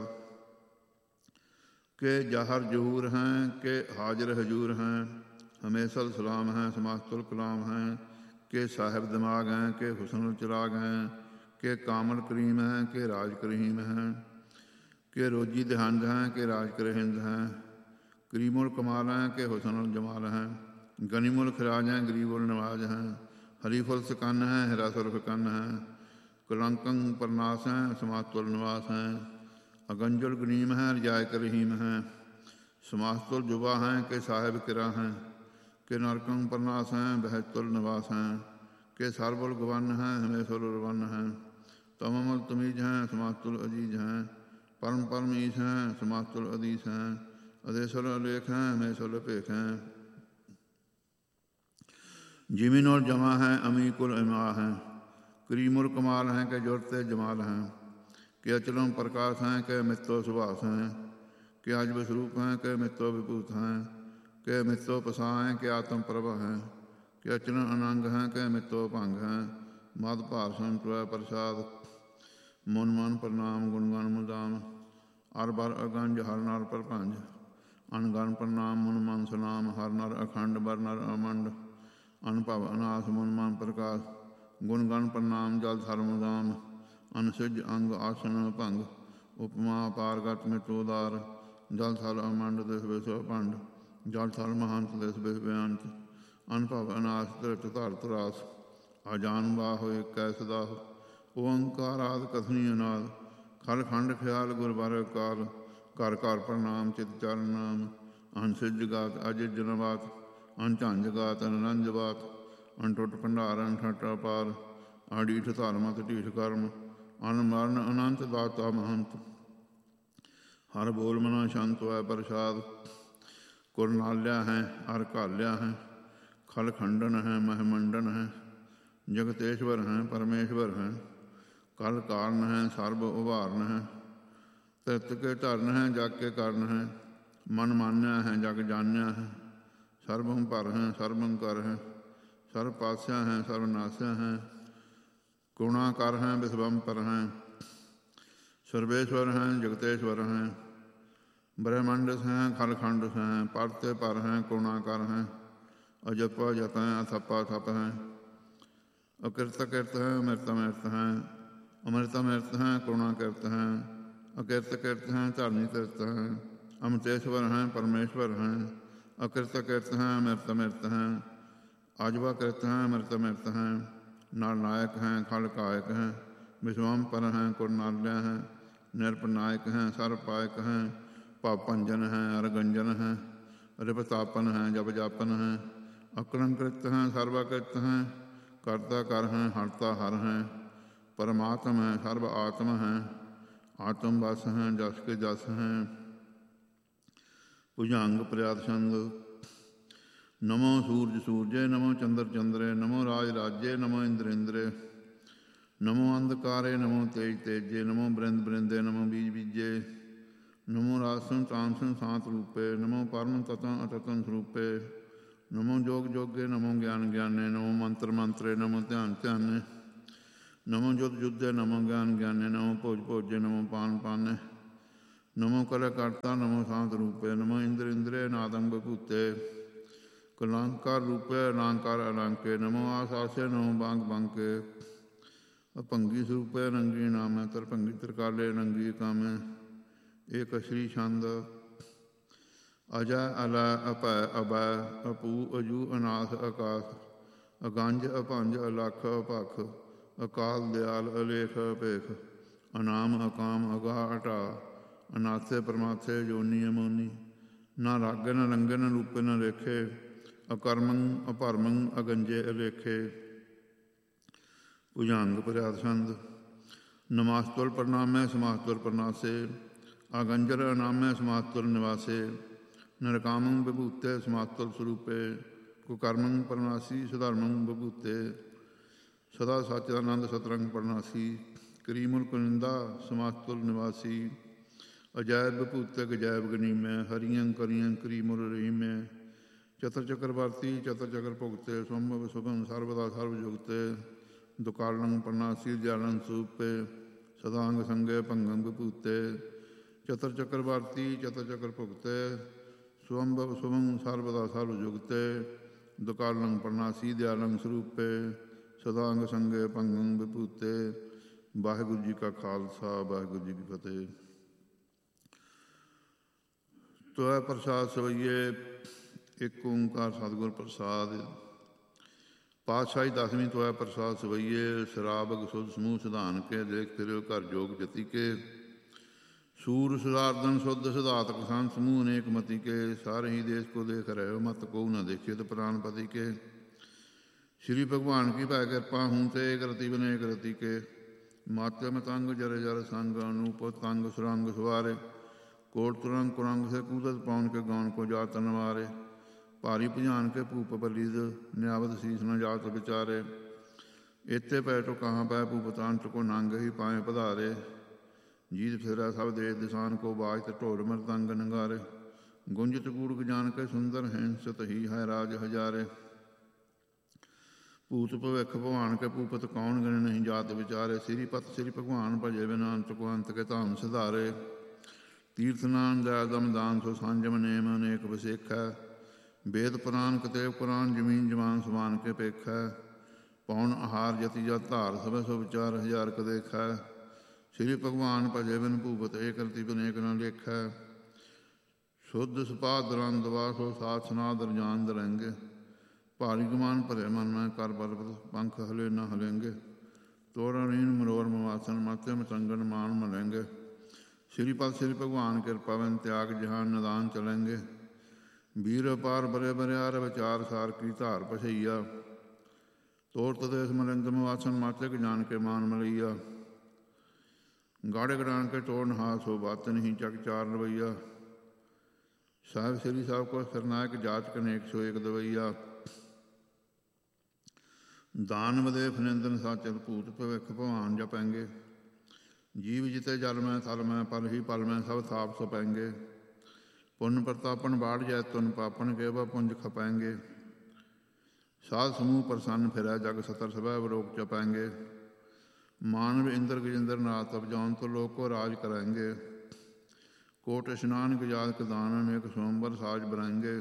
ਕੇ ਜਹਰ ਜਹੂਰ ਹੈ ਕੇ ਹਾਜ਼ਰ ਹਜੂਰ ਹੈ ਹਮੇਸ਼ਾ ਸਲਾਮ ਹੈ ਸਮਾਸਤੁਲ ਕਲਾਮ ਹੈ ਕੇ ਸਾਹਿਬ ਦਿਮਾਗ ਹੈ ਕੇ ਹੁਸਨੁਲ ਚਿਰਾਗ ਹੈ ਕੇ ਕਾਮਲ ਕਰੀਮ ਹੈ ਕੇ ਰਾਜ ਕਰੀਮ ਹੈ ਕੇ ਰੋਜੀ ਦਿਹੰਦ ਹੈ ਕੇ ਰਾਜ ਕਰਹਿੰਦ ਹੈ ਕਰੀਮੁਲ ਕਮਾਲ ਹੈ ਕੇ ਹੁਸਨੁਲ ਜਮਾਲ ਹੈ ਗਨੀਮੁਲ ਖਰਾਜ ਹੈ ਗਰੀਬੁਲ ਨਵਾਜ ਹੈ ਹਰੀਫੁਲ ਸਕੰਨ ਹੈ ਹਿਰਾਸੁਲ ਫਿਕੰਨ ਹੈ ਕਲੰਕੰ ਪਰਨਾਸ ਹੈ ਸਮਾਸਤੁਲ ਨਿਵਾਸ ਹੈ ਅਗੰਜੁਲ ਗਨੀਮ ਹੈ ਰਜਾਇਕ ਰਹੀਮ ਹੈ ਸਮਾਸਤੁਲ ਜੁਬਾ ਹੈ ਕਿ ਸਾਹਿਬ ਕਿਰਾ ਹੈ ਕਿ ਨਰਕੰ ਪਰਨਾਸ ਹੈ ਬਹਿਤੁਲ ਨਿਵਾਸ ਹੈ ਕਿ ਸਰਬੁਲ ਗਵੰਨ ਹੈ ਹਮੇਸ਼ੁਲ ਰਵੰਨ ਹੈ ਤਮਮਲ ਤਮੀਜ ਹੈ ਸਮਾਸਤੁਲ ਅਜੀਜ ਹੈ ਪਰਮ ਪਰਮ ਈਸ ਹੈ ਸਮਾਸਤੁਲ ਅਦੀਸ ਹੈ ਅਦੇਸ਼ੁਲ ਅਲੇਖ ਹੈ ਹਮੇਸ਼ੁਲ ਭੇਖ ਹੈ ਜਿਮਿਨੁਲ ਜਮਾ ਹੈ ਅਮੀ ਕੁਲ ਇਮਾ ਹੈ ਕਰੀਮੁਲ ਕਮਾਲ ਹੈ ਕਿ ਜੁਰਤੇ ਜਮਾਲ ਹੈ ਕਿ ਅਚਲਮ ਪ੍ਰਕਾਸ਼ ਹੈ ਕਿ ਮਿੱਤੋ ਸੁਭਾਸ ਹੈ ਕਿ ਅਜਬ ਸਰੂਪ ਹੈ ਕਿ ਮਿੱਤੋ ਵਿਭੂਤ ਹੈ ਕਿ ਮਿੱਤੋ ਪਸਾ ਹੈ ਕਿ ਆਤਮ ਪ੍ਰਭ ਹੈ ਕਿ ਅਚਲਨ ਅਨੰਗ ਹੈ ਕਿ ਮਿੱਤੋ ਭੰਗ ਹੈ ਮਦ ਭਾਰ ਸੰਤਵੈ ਪ੍ਰਸਾਦ ਮਨ ਮਨ ਪ੍ਰਣਾਮ ਗੁਣ ਗਣ ਮੁਦਾਮ ਅਰ ਬਰ ਅਗੰਜ ਹਰ ਨਰ ਪ੍ਰਭੰਜ ਅਨਗਨ ਪ੍ਰਣਾਮ ਮਨ ਮਨ ਸਨਾਮ ਹਰ ਨਰ ਅਖੰਡ ਬਰ ਨਰ ਅਮੰਡ ਅਨਭਵ ਅਨਾਸ ਮਨ ਮਨ ਪ੍ਰਕਾਸ਼ ਗੁਣ ਗਣ ਪ੍ਰਣਾਮ ਜਲ ਧਰਮ ਦਾਮ ਅਨਸਿਜ ਅੰਗ ਆਸਨ ਭੰਗ ਉਪਮਾ ਪਾਰਗਤ ਮਿਤੋਦਾਰ ਜਲ ਥਲ ਅਮੰਡ ਦਿਸ ਵਿਸਵ ਭੰਡ ਜਲ ਥਲ ਮਹੰਤ ਦਿਸ ਵਿਸ ਬੇਅੰਤ ਅਨਭਵ ਅਨਾਸ ਧਰਤ ਧਰਤ ਰਾਸ ਅਜਾਨ ਬਾਹੁ ਏਕੈ ਸਦਾ ਓੰਕਾਰ ਆਦਿ ਕਥਨੀ ਅਨਾਦ ਖਲ ਖੰਡ ਖਿਆਲ ਗੁਰ ਬਾਰ ਕਾਲ ਘਰ ਘਰ ਪ੍ਰਣਾਮ ਚਿਤ ਚਰਨ ਨਾਮ ਅਨਸਿਜ ਗਾਤ ਅਜ ਜਨਵਾਤ ਅਨਝੰਝ ਗਾਤ ਅਨਰੰਜ ਬਾਤ ਅਨਟੁੱਟ ਭੰਡਾਰ ਅਨਠਟ ਅਪਾਰ ਅਡੀਠ ਧਰਮਤ ਢੀਠ ਕਰਮ ਅਨਮਰਨ ਅਨੰਤ ਦਾਤਾ ਮਹੰਤ ਹਰ ਬੋਲ ਮਨਾ ਸ਼ੰਤ ਹੈ ਪ੍ਰਸਾਦ ਕੁਰ ਨਾਲਿਆ ਹੈ ਅਰ ਘਾਲਿਆ ਹੈ ਖਲ ਖੰਡਨ ਹੈ ਮਹਿਮੰਡਨ ਹੈ ਜਗਤੇਸ਼ਵਰ ਹੈ ਪਰਮੇਸ਼ਵਰ ਹੈ ਕਲ ਕਾਰਨ ਹੈ ਸਰਬ ਉਭਾਰਨ ਹੈ ਤ੍ਰਿਤ ਕੇ ਧਰਨ ਹੈ ਜਗ ਕੇ ਕਰਨ ਹੈ ਮਨ ਮਾਨਿਆ ਹੈ ਜਗ ਜਾਣਿਆ ਹੈ ਸਰਬੰ ਭਰ ਹੈ ਸਰਬੰ ਕਰ ਹੈ ਸਰਬ ਪਾਸਿਆ ਹੈ ਸਰਬ ਨਾਸਿਆ ਹੈ ਗੁਣਾ ਕਰ ਹੈ ਵਿਸਵੰਪਰ ਹੈ ਸਰਵੇਸ਼ਵਰ ਹੈ ਜਗਤੇਸ਼ਵਰ ਹੈ ਬ੍ਰਹਮੰਡ ਹੈ ਖਲਖੰਡ ਹੈ ਪਰਤੇ ਪਰ ਹੈ ਗੁਣਾ ਕਰ ਹੈ ਅਜਪ ਜਪ ਹੈ ਅਥਪਾ ਥਪ ਹੈ ਅਕਿਰਤ ਕਿਰਤ ਹੈ ਅਮਿਰਤ ਅਮਿਰਤ ਹੈ ਅਮਿਰਤ ਅਮਿਰਤ ਹੈ ਗੁਣਾ ਕਿਰਤ ਹੈ ਅਕਿਰਤ ਕਿਰਤ ਹੈ ਧਰਨੀ ਤਿਰਤ ਹੈ ਅਮਤੇਸ਼ਵਰ ਹੈ ਪਰਮੇਸ਼ਵਰ ਹੈ ਅਕਿਰਤ ਕਿਰਤ ਹੈ ਅਮਿਰਤ ਅਮਿਰਤ ਹੈ ਅਜਵਾ ਕਿਰਤ ਹੈ ਅਮਿਰਤ ਅਮਿਰਤ ਹੈ ਨਰ ਨਾਇਕ ਹੈ ਖਲ ਕਾਇਕ ਹੈ ਵਿਸ਼ਵੰਪਰ ਹੈ ਕੁਰਨਾਲਿਆ ਹੈ ਨਿਰਪਨਾਇਕ ਹੈ ਸਰਬ ਪਾਇਕ ਹੈ ਭਵ ਭੰਜਨ ਹੈ ਅਰਗੰਜਨ ਹੈ ਰਿਪਤਾਪਨ ਹੈ ਜਪ ਜਾਪਨ ਹੈ ਅਕਲੰਕ੍ਰਿਤ ਹੈ ਸਰਵਕ੍ਰਿਤ ਹੈ ਕਰਤਾ ਕਰ ਹੈ ਹਰਤਾ ਹਰ ਹੈ ਪਰਮਾਤਮ ਹੈ ਸਰਬ ਆਤਮ ਹੈ ਆਤਮ ਵਸ ਹੈ ਜਸ ਕੇ ਜਸ ਹੈ ਭੁਜੰਗ ਪ੍ਰਿਆਦ ਛੰਦ ਨਮੋ ਸੂਰਜ ਸੂਰਜੇ ਨਮੋ ਚੰਦਰ ਚੰਦਰੇ ਨਮੋ ਰਾਜ ਰਾਜੇ ਨਮੋ ਇੰਦਰ ਇੰਦਰੇ ਨਮੋ ਅੰਧਕਾਰੇ ਨਮੋ ਤੇਜ ਤੇਜੇ ਨਮੋ ਬ੍ਰਿੰਦ ਬ੍ਰਿੰਦੇ ਨਮੋ ਬੀਜ ਬੀਜੇ ਨਮੋ ਰਾਸਨ ਤਾਮਸਨ ਸਾਤ ਰੂਪੇ ਨਮੋ ਪਰਮ ਤਤੰ ਅਤਤੰ ਸਰੂਪੇ ਨਮੋ ਜੋਗ ਜੋਗੇ ਨਮੋ ਗਿਆਨ ਗਿਆਨੇ ਨਮੋ ਮੰਤਰ ਮੰਤਰੇ ਨਮੋ ਧਿਆਨ ਧਿਆਨੇ ਨਮੋ ਜੁਦ ਜੁਦੇ ਨਮੋ ਗਿਆਨ ਗਿਆਨੇ ਨਮੋ ਭੋਜ ਭੋਜੇ ਨਮੋ ਪਾਨ ਪਾਨੇ ਨਮੋ ਕਲ ਕਰਤਾ ਨਮੋ ਸਾਤ ਰੂਪੇ ਨਮੋ ਇੰਦਰ ਇੰਦਰੇ ਨਾਦੰ ਬਭੂਤੇ ਕਲਾਂਕਾਰ ਰੂਪੇ ਅਲੰਕਾਰ ਅਲੰਕੇ, ਨਮੋ ਆਸਾਸੇ ਨਮੋ ਬੰਗ ਬੰਕੇ, ਅਭੰਗੀ ਸਰੂਪੇ ਨੰਗੀ ਨਾਮੈ, ਤਰਭੰਗੀ ਤਰਕਾਲੇ ਨੰਗੀ ਕਾਮੈ, ਏਕ ਸ਼੍ਰੀ ਛੰਦ, ਅਜੈ ਅਲੈ ਅਭੈ ਅਬੈ, ਅਪੂ ਅਜੂ ਅਨਾਥ ਆਕਾਸ, ਅਗੰਜ ਅਭੰਜ ਅਲਖ ਅਭਖ, ਅਕਾਲ ਦਿਆਲ ਅਲੇਖ ਅਭੇਖ, ਅਨਾਮ ਅਕਾਮ ਅਗਾਹ ਅਟਾ, ਅਨਾਥੇ ਪਰਮਾਥੇ ਜੋਨੀ ਅਮੋਨੀ, ਨਾ ਰਾਗੇ ਨਾ ਰੰਗੇ ਨਾ ਰੂਪੇ ਨਾ ਲੇਖੇ, ਅਕਰਮੰ ਅਭਰਮੰ ਅਗੰਜੇ ਅਲੇਖੇ, ਭੁਜੰਗ ਪ੍ਰਿਆਦ ਛੰਦ, ਨਮਾਸਤੁਲ ਪ੍ਰਣਾਮੈ ਸਮਾਸਤੁਲ ਪ੍ਰਣਾਸੇ, ਅਗੰਜਰ ਅਨਾਮੈ ਸਮਾਸਤੁਲ ਨਿਵਾਸੇ, ਨਿਰਕਾਮੰ ਵਿਭੂਤੇ ਸਮਾਸਤੁਲ ਸਰੂਪੇ, ਕੁਕਰਮੰ ਪ੍ਰਣਾਸੀ ਸਧਰਮੰ ਵਿਭੂਤੇ, ਸਦਾ ਸਚਿਦਾਨੰਦ ਸਤਰੰਗ ਪ੍ਰਣਾਸੀ, ਕਰੀਮੁਲ ਕੁਨਿੰਦਾ ਸਮਾਸਤੁਲ ਨਿਵਾਸੀ, ਅਜੈਬ ਵਿਭੂਤੇ ਗਜੈਬ ਗਨੀਮੈ, ਹਰੀਅੰ ਕਰੀਅੰ ਕਰੀਮੁਲ ਰਹੀਮੈ, ਚਤਰ ਚੱਕਰਵਰਤੀ ਚਤਰ ਚੱਕਰ ਭੁਗਤੇ, ਸੰਭਵ ਸੁਭੰ ਸਰਬਦਾ ਸਰਬ ਜੁਗਤੇ, ਦੁਕਾਲੰ ਪ੍ਰਣਾਸੀ ਦਿਆਲੰ ਸਰੂਪੇ, ਸਦਾੰਗ ਸੰਗੇ ਭੰਗੰ ਵਿਭੂਤੇ, ਚਤਰ ਚੱਕਰਵਰਤੀ ਚਤਰ ਚੱਕਰ ਭੁਗਤੇ, ਸਵੰਭਵ ਸੁਭੰ ਸਰਬਦਾ ਸਰਬ ਜੁਗਤੇ, ਦੁਕਾਲੰ ਪ੍ਰਣਾਸੀ ਦਿਆਲੰ ਸਰੂਪੇ, ਸਦਾੰਗ ਸੰਗੇ ਭੰਗੰ ਵਿਭੂਤੇ। ਵਾਹਿਗੁਰੂ ਜੀ ਕਾ ਖਾਲਸਾ, ਵਾਹਿਗੁਰੂ ਜੀ ਕੀ ਫਤਿਹ। ਤੋਇ ਪ੍ਰਸਾਦ ਸਵਈਏ, ਇੱਕ ਓਂਕਾਰ ਸਤਿਗੁਰ ਪ੍ਰਸਾਦ। ਪਾਤਸ਼ਾਹੀ ਦਸਵੀਂ ਤੋਇ ਪ੍ਰਸਾਦ ਸਵਈਏ, ਸ਼ਰਾਬਕ ਸੁਧ ਸਮੂਹ ਸਿਧਾਨ ਕੇ, ਦੇਖ ਫਿਰਿਓ ਘਰ ਜੋਗ ਜਤੀ ਕੇ, ਸੂਰ ਸੁਦਾਰਦਨ ਸੁਧ ਸਿਧਾਤਕ ਸੰਤ ਸਮੂਹ ਅਨੇਕ ਮਤੀ ਕੇ, ਸਾਰੇ ਹੀ ਦੇਸ਼ ਕੋ ਦੇਖ ਰਹਿਓ, ਮਤ ਕੋ ਨ ਦੇਖਿਤ ਪ੍ਰਾਨਪਤੀ ਕੇ। ਸ਼੍ਰੀ ਭਗਵਾਨ ਕੀ ਭੈ ਕਿਰਪਾ ਹੂੰ ਤੇ, ਏਕ ਰਤੀ ਬਨੇਕ ਰਤੀ ਕੇ, ਮਾਤਯ ਮਤੰਗ ਜਰ ਜਰ ਸੰਗ, ਅਨੂਪ ਤੰਗ ਸੁਰੰਗ ਸਵਾਰੇ, ਕੋਟ ਤੁਰੰਗ ਕੁਰੰਗ ਸੇ ਕੂਦਤ ਪੌਣ ਕੇ, ਗੌਣ ਕੋ ਜਾਤ ਨਵਾਰੇ, ਭਾਰੀ ਭੁਜਾਨ ਕੇ ਭੂਪ ਬਲੀਦ, ਨਿਆਵਤ ਸੀਸ ਨ ਜਾਤ ਵਿਚਾਰੇ, ਏਤੇ ਪੈ ਟੋ ਕਹਾਂ ਪੈ ਭੂਪਤਾਨ ਕੋ ਨੰਗ ਹੀ ਪਾਏ ਪਧਾਰੇ, ਜੀਤ ਫਿਰੈ ਸਭ ਦੇਸ਼ ਦਿਸਾਨ ਕੋ, ਬਾਜਤ ਢੋਲ ਮਰਦੰਗ ਨਗਾਰੇ, ਗੁੰਜਤ ਗੂੜਕ ਜਾਨ ਕੇ ਸੁੰਦਰ ਹੈਂਸ, ਤਹੀ ਹੈ ਰਾਜ ਹਜ਼ਾਰੇ, ਭੂਤ ਭਵਿੱਖ ਭਵਾਨ ਕੇ ਭੂਪਤ ਕੌਣ ਗਿਣੇ, ਨਹੀਂ ਜਾਤ ਵਿਚਾਰੇ, ਸ੍ਰੀ ਪਤ ਸ੍ਰੀ ਭਗਵਾਨ ਭਜੇ ਬਿਨਾ ਅੰਤ ਕੋ ਅੰਤ ਕੇ, ਧਾਮ ਸਿਧਾਰੇ, ਤੀਰਥ ਨਾਮ ਦਇਆ ਦਮ ਦਾਨ ਸੋ ਸੰਜਮ ਨੇਮ, ਅਨੇਕ ਵਿਸੇਖੈ, ਵੇਦ ਪੁਰਾਨ ਕਤੇਬ ਕੁਰਾਨ, ਜ਼ਮੀਨ ਜਮਾਨ ਸਮਾਨ ਕੇ ਪੇਖੈ, ਪੌਣ ਆਹਾਰ ਜਤੀ ਜਤ ਧਾਰ, ਸਭੈ ਸੋ ਵਿਚਾਰ ਹਜ਼ਾਰ ਕ ਦੇਖੈ, ਸ੍ਰੀ ਭਗਵਾਨ ਭਜੇ ਬਿਨ ਭੂਪਤ, ਏਕ ਰਤੀ ਬਨੇਕ ਨ ਲੇਖੈ, ਸ਼ੁੱਧ ਸੁਪਾਤ ਦਰੰਦ ਵਾਸੋ, ਸਾਥ ਸਨਾਦ ਰਜਾਨ ਦਰੰਗੇ, ਭਾਰੀ ਗੁਮਾਨ ਭਰੇ ਮਨ ਮੈਂ, ਕਰ ਬਲਬਤ ਪੰਖ ਹਲੇ ਨ ਹਲੇਂਗੇ, ਤੋੜਾ ਰੀਨ ਮਰੋਰ ਮਵਾਸਨ, ਮਾਤੇ ਮਤੰਗਨ ਮਾਨ ਮਲੇਂਗੇ, ਸ਼੍ਰੀ ਪਦ ਸ਼੍ਰੀ ਭਗਵਾਨ ਕਿਰਪਾ ਬਿਨ ਤਿਆਗ ਜਹਾਨ ਨਿਦਾਨ ਚਲੇਂਗੇ, ਵੀਰ ਅਪਾਰ ਬਰੇ ਬਰਿਆਰ, ਵਿਚਾਰ ਸਾਰ ਕੀ ਧਾਰ ਪਛਈਆ, ਤੋਰ ਤਦੇਸ ਮਲਿੰਦ ਮਵਾਸਨ, ਮਾਤੇ ਕ ਜਾਨ ਕੇ ਮਾਨ ਮਲਈਆ, ਗਾੜੇ ਗੜਾਨ ਕੇ ਤੋੜਨ ਹਾਥ ਹੋ, ਬਾਤ ਨਹੀਂ ਚੱਕ ਚਾਰ ਰਵਈਆ, ਸਾਹਿਬ ਸ੍ਰੀ ਸਾਹਿਬ ਕੋ ਸਰਨਾਇਕ, ਜਾਚਕ ਅਨੇਕ ਸੋ ਏਕ ਦਵਈਆ, ਦਾਨ ਵਦੇ ਫਨਿੰਦਨ ਸਾਚਰ, ਭੂਤ ਭਵਿੱਖ ਭਵਾਨ ਜਪੈਂਗੇ, ਜੀਵ ਜਿਤੇ ਜਲ ਮੈਂ ਥਲ ਮੈਂ, ਪਲ ਹੀ ਪਲ ਮੈਂ ਸਭ ਥਾਪ ਸਪੈਂਗੇ, ਪੁੰਨ ਪ੍ਰਤਾਪਨ ਬਾੜ ਜੈ ਤੁਨ ਪਾਪਨ, ਕੇਵਾ ਪੁੰਜ ਖਪੈਂਗੇ, ਸਾਧ ਸਮੂਹ ਪ੍ਰਸੰਨ ਫਿਰੈ, ਜਗ ਸਤਰ ਸਭੈ ਬਲੋਕ ਚਪੈਂਗੇ, ਮਾਨਵ ਇੰਦਰ ਗਜਿੰਦਰ ਨਾਥ, ਅਬਜੌਨ ਤੋਂ ਲੋਕ ਕੋ ਰਾਜ ਕਰੈਂਗੇ, ਕੋਟ ਇਸ਼ਨਾਨ ਗਜਾਤ ਕਦਾਨ, ਅਨੇਕ ਸੋਮਵਰ ਸਾਜ ਬਰੈਂਗੇ,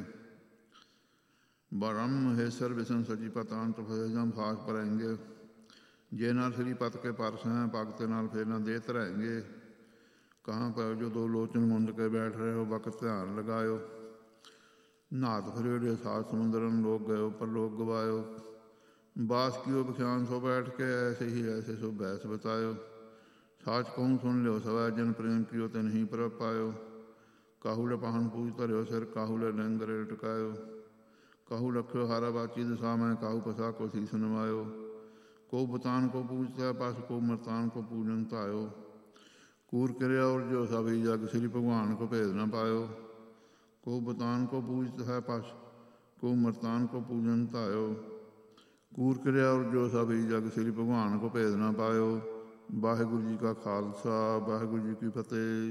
ਬ੍ਰਹਮ ਮਹੇਸ਼ਰ ਵਿਸ਼ਨ ਸਚੀ ਪਤਾੰਤ, ਫੇਜਮ ਫਾਸ ਪਰੈਂਗੇ, ਜੇ ਨਾਲ ਸ੍ਰੀ ਪਤ ਕੇ ਪਰਸ ਹੈ, ਭਗਤ ਨਾਲ ਫੇਰ ਨਾ ਦੇ ਧਰੈਂਗੇ, ਕਹਾਂ ਪੈ ਜੋ ਦੋ ਲੋਚਨ ਮੁੰਦ ਕੇ ਬੈਠ ਰਹੇ ਹੋ, ਵਕਤ ਧਿਆਨ ਲਗਾਇਓ, ਨਾਥ ਫਿਰੇੜੇ ਸਾਤ ਸਮੁੰਦਰਨ, ਲੋਕ ਗਇਓ ਪਰ ਲੋਕ ਗਵਾਇਓ, ਬਾਸ ਕੀਓ ਬਖਿਆਨ ਸੋ ਬੈਠ ਕੇ, ਐਸੇ ਹੀ ਐਸੇ ਸੋ ਬੈਸ ਬਤਾਇਓ, ਸਾਚ ਕਹੂੰ ਸੁਣ ਲਿਓ ਸਵੈ, ਜਨ ਪ੍ਰੇਮ ਕੀਓ ਤੇ ਨਹੀਂ ਪ੍ਰਭ ਪਾਇਓ, ਕਾਹੂ ਲੈ ਪਾਹਨ ਪੂਜ ਧਰਿਓ ਸਿਰ, ਕਾਹੂ ਲੈ ਲੰਗਰੇ ਟਕਾਇਓ, ਕਾਹੂ ਲਖਿਓ ਹਾਰਾ ਬਾਚੀ ਦਸਾ ਮੈਂ, ਕਾਹੂ ਪਸਾ ਕੋ ਸੀਸ ਨਵਾਇਓ, ਕੋ ਬਤਾਨ ਕੋ ਪੂਜਤਾ ਪਸ, ਕੋ ਮਰਤਾਨ ਕੋ ਪੂਜਨ ਧਾਇਓ, ਕੂਰ ਕਿਰਿਆ ਔਰ ਜੋ ਸਭੀ ਜਗ, ਸ੍ਰੀ ਭਗਵਾਨ ਕੋ ਭੇਦ ਨ ਪਾਇਓ, ਕੋ ਬਤਾਨ ਕੋ ਪੂਜਤ ਹੈ ਪਸ, ਕੋ ਮਰਤਾਨ ਕੋ ਪੂਜਨ ਧਾਇਓ, ਕੂਰ ਕਿਰਿਆ ਔਰ ਜੋ ਸਭੀ ਜਗ, ਸ੍ਰੀ ਭਗਵਾਨ ਕੋ ਭੇਦ ਨ ਪਾਇਓ। ਵਾਹਿਗੁਰੂ ਜੀ ਕਾ ਖਾਲਸਾ, ਵਾਹਿਗੁਰੂ ਜੀ ਕੀ ਫਤਿਹ।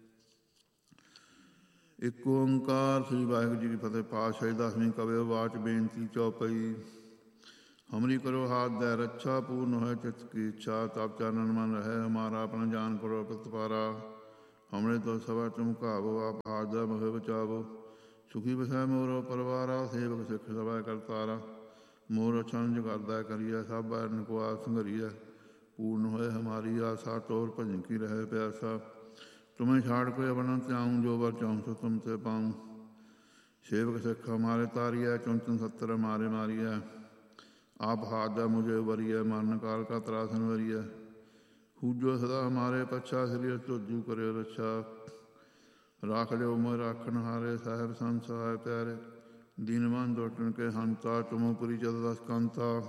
ਇੱਕ ਓਂਕਾਰ ਸ੍ਰੀ ਵਾਹਿਗੁਰੂ ਜੀ ਕੀ ਫਤਿਹ। ਪਾਤਸ਼ਾਹੀ ਦਸਵੀਂ ਕਵਿਓ ਵਾਚ ਬੇਨਤੀ ਚੌਪਈ। ਹਮਰੀ ਕਰੋ ਹਾਥ ਦੈ ਰੱਛਾ, ਪੂਰਨ ਹੋਏ ਚਿਤ ਕੀ ਇੱਛਾ, ਤਬ ਚਰਨ ਮਨ ਰਹੇ ਹਮਾਰਾ, ਆਪਣਾ ਜਾਨ ਕਰੋ ਪ੍ਰਤਪਾਰਾ। ਹਮਰੇ ਤੋਂ ਸਵਾ ਚਮਕਾਵੋ, ਆਪ ਹਾਥ ਦੈ ਮੋਹਿ ਬਚਾਵੋ, ਸੁਖੀ ਵਸੈ ਮੋਰੋ ਪਰਿਵਾਰਾ, ਸੇਵਕ ਸਿੱਖ ਸਭੈ ਕਰਤਾਰਾ। ਮੋਰ ਅਛੰਜ ਕਰਦਾ ਕਰੀਐ, ਸਭ ਐਰਨ ਕੋ ਆਸ ਸੰਘਰੀਐ। ਪੂਰਨ ਹੋਏ ਹਮਾਰੀ ਆਸਾ, ਤੋਰ ਭਜਨ ਕੀ ਰਹੇ ਪਿਆਸਾ। ਤੁਮੇ ਛਾੜ ਕੋਈ ਅਵਨ ਧਿਆऊँ, ਜੋ ਵਰ ਚਾਹੂँ ਸੋ ਤੁਮ ਤੇ ਪਾऊँ। ਸੇਵਕ ਸਿੱਖ ਹਮਾਰੇ ਤਾਰੀਐ, ਚੁੰਚਨ 70 ਹਮਾਰੇ ਮਾਰੀਐ। ਆਪ ਹਾਥ ਮੁਝੇ ਵਰੀਐ, ਮਰਨ ਕਾਲ ਕਾ ਤਰਾਸਨ ਵਰੀਐ। ਹੂਜੋ ਸਦਾ ਹਮਾਰੇ ਪੱਛਾ, ਸ੍ਰੀ ਤੁਜੂ ਕਰਿਓ ਰੱਛਾ। ਰਾਖ ਲਿਓ ਮੋਇ ਰਾਖਣ ਹਾਰੇ, ਸਾਹਿਬ ਸੰਤ ਸਹਾਇ ਪਿਆਰੇ। ਦੀਨਵੰਦ ਦੋਟਣ ਕੇ ਹੰਤਾ, ਤੁਮੋ ਪੁਰੀ 14 ਕੰਤਾ।